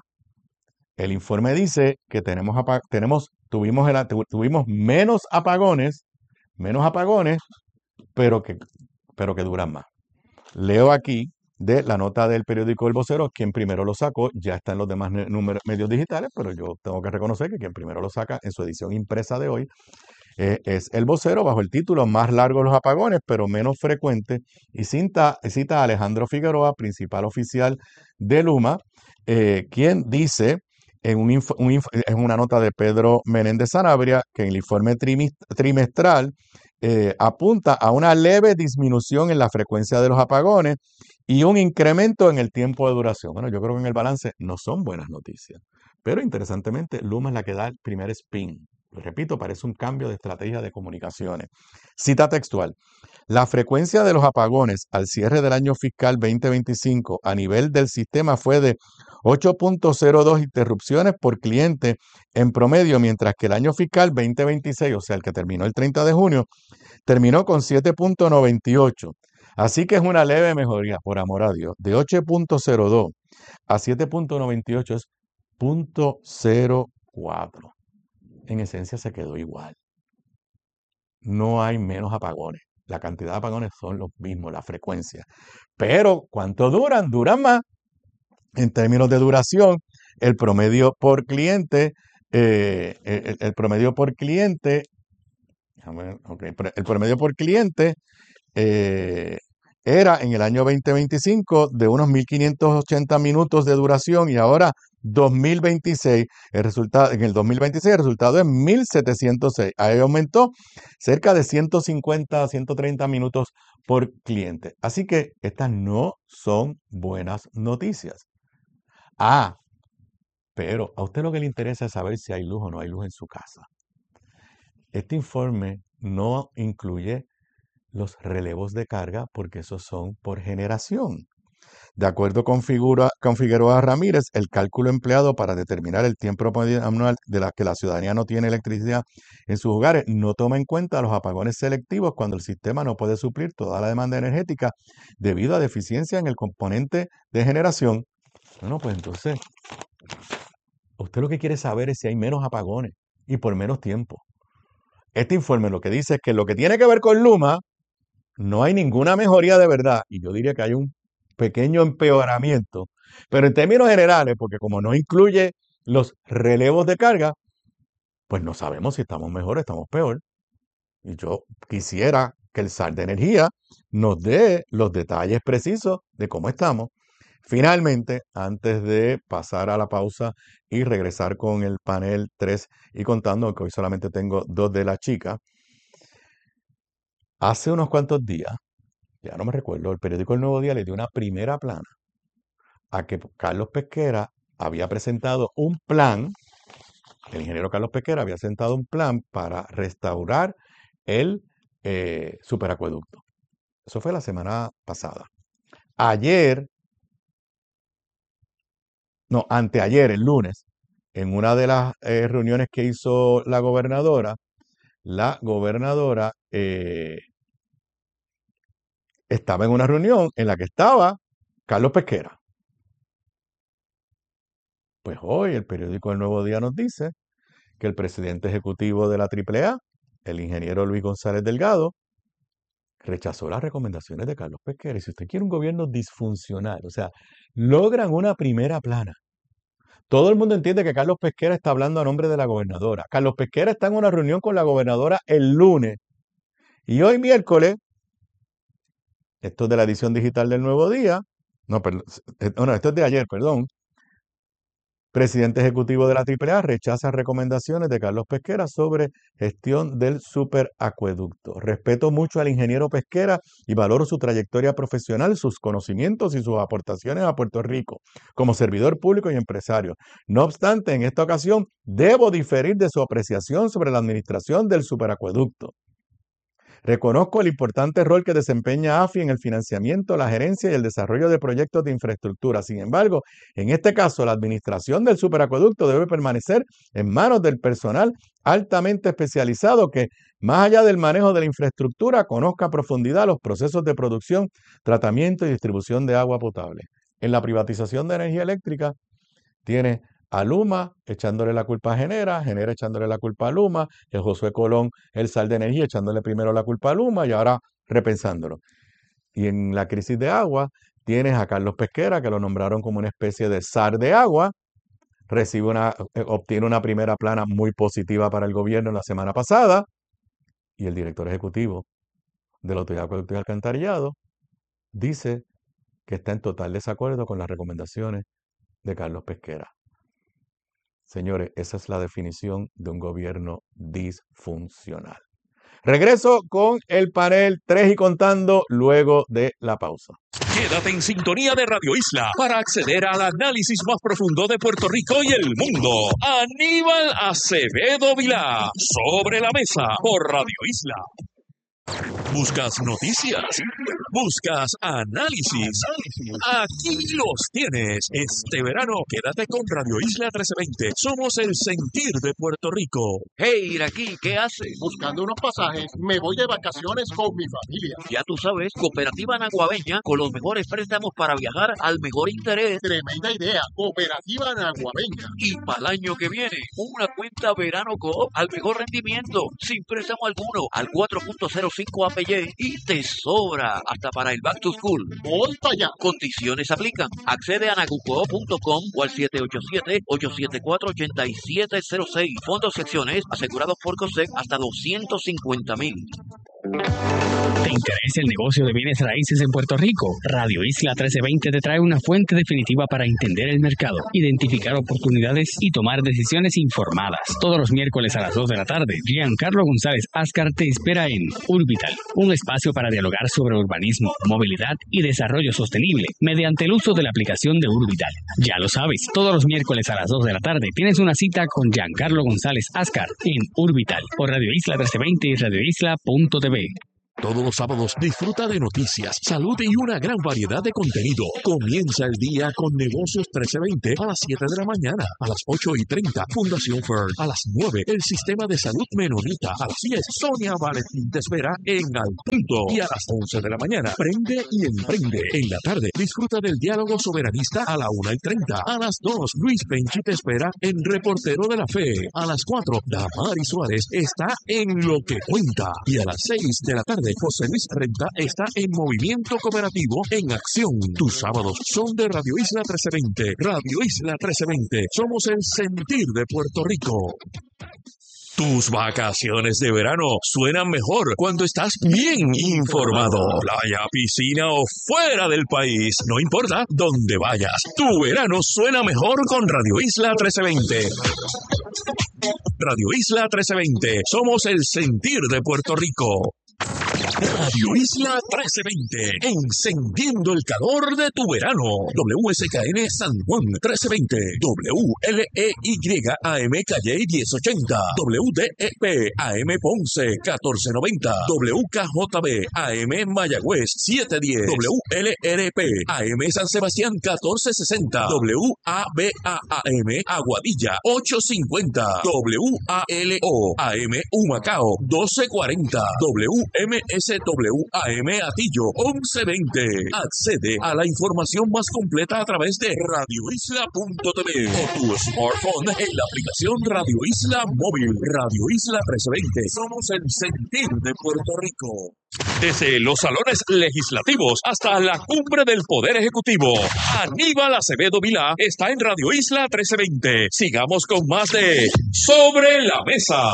El informe dice que tenemos, tenemos tuvimos, el, tuvimos menos apagones, menos apagones, pero que, pero que duran más. Leo aquí de la nota del periódico El Vocero, quien primero lo sacó, ya está en los demás números, medios digitales, pero yo tengo que reconocer que quien primero lo saca en su edición impresa de hoy eh, es El Vocero, bajo el título Más largos los apagones, pero menos frecuentes, y cita, cita a Alejandro Figueroa, principal oficial de Luma, eh, quien dice en, un info, un info, en una nota de Pedro Menéndez Sanabria que en el informe trimestral eh, apunta a una leve disminución en la frecuencia de los apagones y un incremento en el tiempo de duración. Bueno, yo creo que en el balance no son buenas noticias. Pero interesantemente, Luma es la que da el primer spin. Lo repito, parece un cambio de estrategia de comunicaciones. Cita textual. La frecuencia de los apagones al cierre del año fiscal veinte veinticinco a nivel del sistema fue de ocho punto cero dos interrupciones por cliente en promedio, mientras que el año fiscal veinte veintiséis, o sea, el que terminó el treinta de junio, terminó con siete punto noventa y ocho. Así que es una leve mejoría, por amor a Dios. De ocho punto cero dos a siete punto noventa y ocho es cero punto cero cuatro. En esencia se quedó igual. No hay menos apagones. La cantidad de apagones son los mismos, la frecuencia. Pero, ¿cuánto duran? Duran más. En términos de duración, el promedio por cliente, eh, el, el promedio por cliente, okay, el promedio por cliente eh, era en el año veinte veinticinco de unos mil quinientos ochenta minutos de duración y ahora dos mil veintiséis, el resultado, en el dos mil veintiséis el resultado es mil setecientos seis. Ahí aumentó cerca de ciento cincuenta a ciento treinta minutos por cliente. Así que estas no son buenas noticias. Ah, pero a usted lo que le interesa es saber si hay luz o no hay luz en su casa. Este informe no incluye los relevos de carga porque esos son por generación. De acuerdo con, figura, con Figueroa Ramírez, el cálculo empleado para determinar el tiempo anual de la que la ciudadanía no tiene electricidad en sus hogares no toma en cuenta los apagones selectivos cuando el sistema no puede suplir toda la demanda energética debido a deficiencia en el componente de generación. Bueno, pues entonces, usted lo que quiere saber es si hay menos apagones y por menos tiempo. Este informe lo que dice es que lo que tiene que ver con Luma, no hay ninguna mejoría de verdad. Y yo diría que hay un pequeño empeoramiento. Pero en términos generales, porque como no incluye los relevos de carga, pues no sabemos si estamos mejor o estamos peor. Y yo quisiera que el S A R de Energía nos dé los detalles precisos de cómo estamos. Finalmente, antes de pasar a la pausa y regresar con el panel tres y contando, que hoy solamente tengo dos de las chicas, hace unos cuantos días, ya no me recuerdo, el periódico El Nuevo Día le dio una primera plana a que Carlos Pesquera había presentado un plan, el ingeniero Carlos Pesquera había presentado un plan para restaurar el eh, superacueducto. Eso fue la semana pasada. Ayer, no, anteayer, el lunes, en una de las eh, reuniones que hizo la gobernadora, la gobernadora eh, estaba en una reunión en la que estaba Carlos Pesquera. Pues hoy el periódico El Nuevo Día nos dice que el presidente ejecutivo de la triple A, el ingeniero Luis González Delgado, rechazó las recomendaciones de Carlos Pesquera. Y si usted quiere un gobierno disfuncional, o sea, logran una primera plana. Todo el mundo entiende que Carlos Pesquera está hablando a nombre de la gobernadora. Carlos Pesquera está en una reunión con la gobernadora el lunes. Y hoy miércoles, esto es de la edición digital del Nuevo Día, no, perdón, no, esto es de ayer, perdón. Presidente ejecutivo de la triple A rechaza recomendaciones de Carlos Pesquera sobre gestión del superacueducto. Respeto mucho al ingeniero Pesquera y valoro su trayectoria profesional, sus conocimientos y sus aportaciones a Puerto Rico como servidor público y empresario. No obstante, en esta ocasión debo diferir de su apreciación sobre la administración del superacueducto. Reconozco el importante rol que desempeña A F I en el financiamiento, la gerencia y el desarrollo de proyectos de infraestructura. Sin embargo, en este caso, la administración del superacueducto debe permanecer en manos del personal altamente especializado que, más allá del manejo de la infraestructura, conozca a profundidad los procesos de producción, tratamiento y distribución de agua potable. En la privatización de energía eléctrica, tiene a Luma echándole la culpa a Genera, Genera echándole la culpa a Luma, el Josué Colón, el S A R de Energía echándole primero la culpa a Luma y ahora repensándolo. Y en la crisis de agua tienes a Carlos Pesquera, que lo nombraron como una especie de S A R de agua, recibe una, obtiene una primera plana muy positiva para el gobierno la semana pasada, y el director ejecutivo de la Autoridad de Acueductos y Alcantarillado dice que está en total desacuerdo con las recomendaciones de Carlos Pesquera. Señores, esa es la definición de un gobierno disfuncional. Regreso con el panel tres y contando luego de la pausa. Quédate en sintonía de Radio Isla para acceder al análisis más profundo de Puerto Rico y el mundo. Aníbal Acevedo Vilá, Sobre la Mesa, por Radio Isla. ¿Buscas noticias? ¿Buscas análisis? Aquí los tienes. Este verano, quédate con Radio Isla trece veinte. Somos el sentir de Puerto Rico. Hey, Iraquí, ¿qué haces? Buscando unos pasajes. Me voy de vacaciones con mi familia. Ya tú sabes, Cooperativa Naguabeña, con los mejores préstamos para viajar al mejor interés. Tremenda idea. Cooperativa Naguabeña. Y para el año que viene, una cuenta Verano Coop al mejor rendimiento, sin préstamo alguno, al cuatro punto cero cinco A P Y y te sobra hasta para el Back to School. Voy para allá. Condiciones aplican. Accede a nagucoop punto com o al siete ocho siete, ocho siete cuatro, ocho siete cero seis. Fondos secciones asegurados por COSEC hasta doscientos cincuenta mil. ¿Te interesa el negocio de bienes raíces en Puerto Rico? Radio Isla trece veinte te trae una fuente definitiva para entender el mercado, identificar oportunidades y tomar decisiones informadas. Todos los miércoles a las dos de la tarde, Giancarlo González Ascar te espera en Urbital, un espacio para dialogar sobre urbanismo, movilidad y desarrollo sostenible mediante el uso de la aplicación de Urbital. Ya lo sabes, todos los miércoles a las dos de la tarde tienes una cita con Giancarlo González Ascar en Urbital por Radio Isla trece veinte y radio isla punto t v. Todos los sábados disfruta de noticias, salud y una gran variedad de contenido. Comienza el día con Negocios trece veinte a las siete de la mañana, a las ocho y treinta, Fundación Fern, a las nueve, el Sistema de Salud Menonita, a las diez, Sonia Valentín te espera en Al Punto, y a las once de la mañana, Prende y Emprende. En la tarde, disfruta del Diálogo Soberanista a la una y treinta, a las dos, Luis Penchi te espera en Reportero de la Fe, a las cuatro, Damari Suárez está en Lo que Cuenta, y a las seis de la tarde, José Luis Renta está en Movimiento Cooperativo en Acción. Tus sábados son de Radio Isla trece veinte. Radio Isla trece veinte. Somos el sentir de Puerto Rico. Tus vacaciones de verano suenan mejor cuando estás bien informado. Playa, piscina o fuera del país, no importa dónde vayas. Tu verano suena mejor con Radio Isla trece veinte. Radio Isla trece veinte. Somos el sentir de Puerto Rico. Radio Isla trece veinte, encendiendo el calor de tu verano. W S K N San Juan trece veinte, W L E Y A M Calle diez ochenta, W D E P A M Ponce catorce noventa, W K J B A M Mayagüez setecientos diez, W L R P A M San Sebastián catorce sesenta, W A B A A M Aguadilla ochocientos cincuenta, W A L O A M Humacao doce cuarenta, W M S W A M Atillo once veinte. Accede a la información más completa a través de radio isla punto t v o tu smartphone en la aplicación Radio Isla Móvil. Radio Isla trece veinte. Somos el sentir de Puerto Rico. Desde los salones legislativos hasta la cumbre del Poder Ejecutivo, Aníbal Acevedo Vilá está en Radio Isla trece veinte. Sigamos con más de Sobre la Mesa.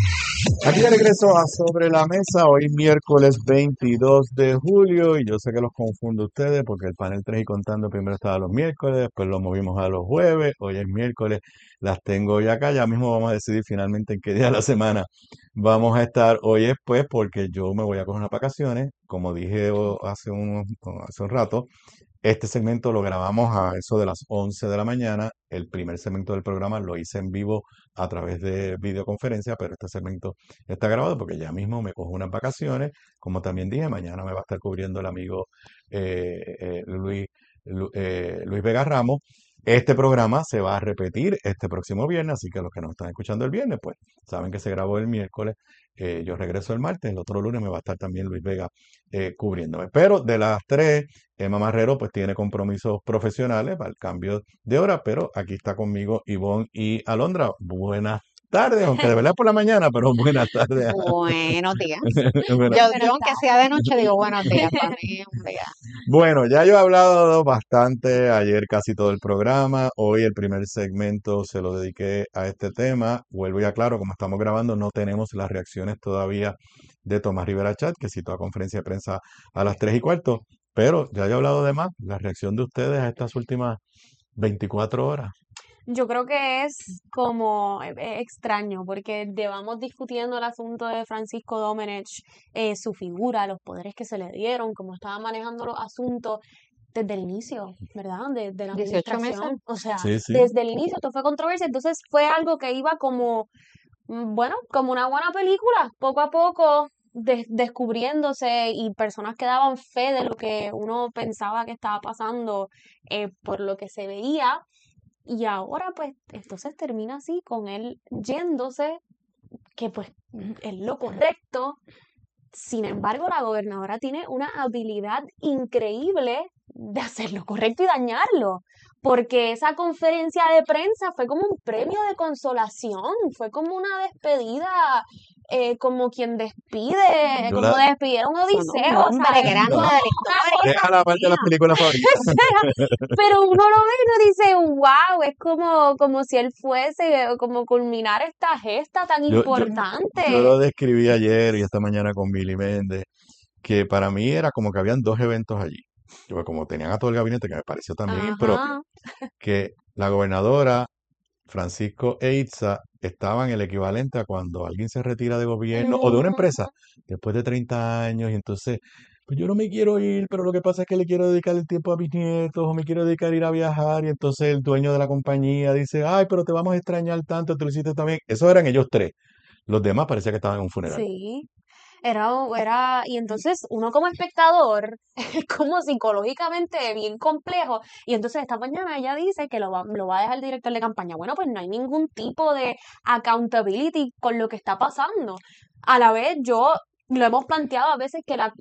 Aquí de regreso a Sobre la Mesa, hoy miércoles veintidós de julio, y yo sé que los confundo ustedes porque el panel tres y contando primero estaba los miércoles, después lo movimos a los jueves, hoy es miércoles, las tengo hoy acá, ya mismo vamos a decidir finalmente en qué día de la semana vamos a estar hoy es pues porque yo me voy a coger unas vacaciones, como dije hace un, hace un rato. Este segmento lo grabamos a eso de las once de la mañana. El primer segmento del programa lo hice en vivo a través de videoconferencia, pero este segmento está grabado porque ya mismo me cojo unas vacaciones. Como también dije, mañana me va a estar cubriendo el amigo eh, eh, Luis, Lu- eh, Luis Vega Ramos. Este programa se va a repetir este próximo viernes, así que los que nos están escuchando el viernes, pues saben que se grabó el miércoles. Eh, yo regreso el martes, el otro lunes me va a estar también Luis Vega eh, cubriéndome. Pero de las tres, Emma Marrero pues tiene compromisos profesionales para el cambio de hora, pero aquí está conmigo Ivonne y Alondra. Buenas tardes, aunque de verdad es por la mañana, pero buenas tardes. Buenos días. Buenas- Yo, yo aunque sea de noche digo buenos días para mí. Un día. Bueno, ya yo he hablado bastante ayer casi todo el programa. Hoy el primer segmento se lo dediqué a este tema. Vuelvo y aclaro, como estamos grabando, no tenemos las reacciones todavía de Tomás Rivera Chat, que citó a conferencia de prensa a las tres y cuarto. Pero ya yo he hablado de más. La reacción de ustedes a estas últimas veinticuatro horas. Yo creo que es como eh, eh, extraño, porque llevamos discutiendo el asunto de Francisco Domenech, eh, su figura, los poderes que se le dieron, cómo estaba manejando los asuntos desde el inicio, ¿verdad? De, de la dieciocho administración. meses. O sea, Sí, sí. desde el inicio esto fue controversia, entonces fue algo que iba como, mm, bueno, como una buena película, poco a poco des- descubriéndose y personas que daban fe de lo que uno pensaba que estaba pasando eh, por lo que se veía. Y ahora, pues, entonces termina así, con él yéndose, que pues es lo correcto. Sin embargo, la gobernadora tiene una habilidad increíble de hacer lo correcto y dañarlo, porque esa conferencia de prensa fue como un premio de consolación, fue como una despedida eh, como quien despide, Yo como la- despidieron a Son un Odiseo, o nombre sea, grande no, de la historia. Deja la parte de las películas favoritas. pero uno lo ve y uno dice, wow, es como, como si él fuese, como culminar esta gesta tan Yo, yo, yo lo importante. describí ayer y esta mañana con Billy Méndez, que para mí era como que habían dos eventos allí. Yo, como tenían a todo el gabinete, que me pareció también impropio, Ajá. que la gobernadora Francisco e Itza estaban el equivalente a cuando alguien se retira de gobierno o de una empresa después de treinta años y entonces, pues yo no me quiero ir, pero lo que pasa es que le quiero dedicar el tiempo a mis nietos o me quiero dedicar a ir a viajar y entonces el dueño de la compañía dice, ay, pero te vamos a extrañar tanto, te lo hiciste también. Esos eran ellos tres. Los demás parecía que estaban en un funeral. Sí, era, era, y entonces uno como espectador es como psicológicamente bien complejo, y entonces esta mañana ella dice que lo va, lo va a dejar el director de campaña. Bueno, pues no hay ningún tipo de accountability con lo que está pasando. A la vez, yo lo hemos planteado a veces que la,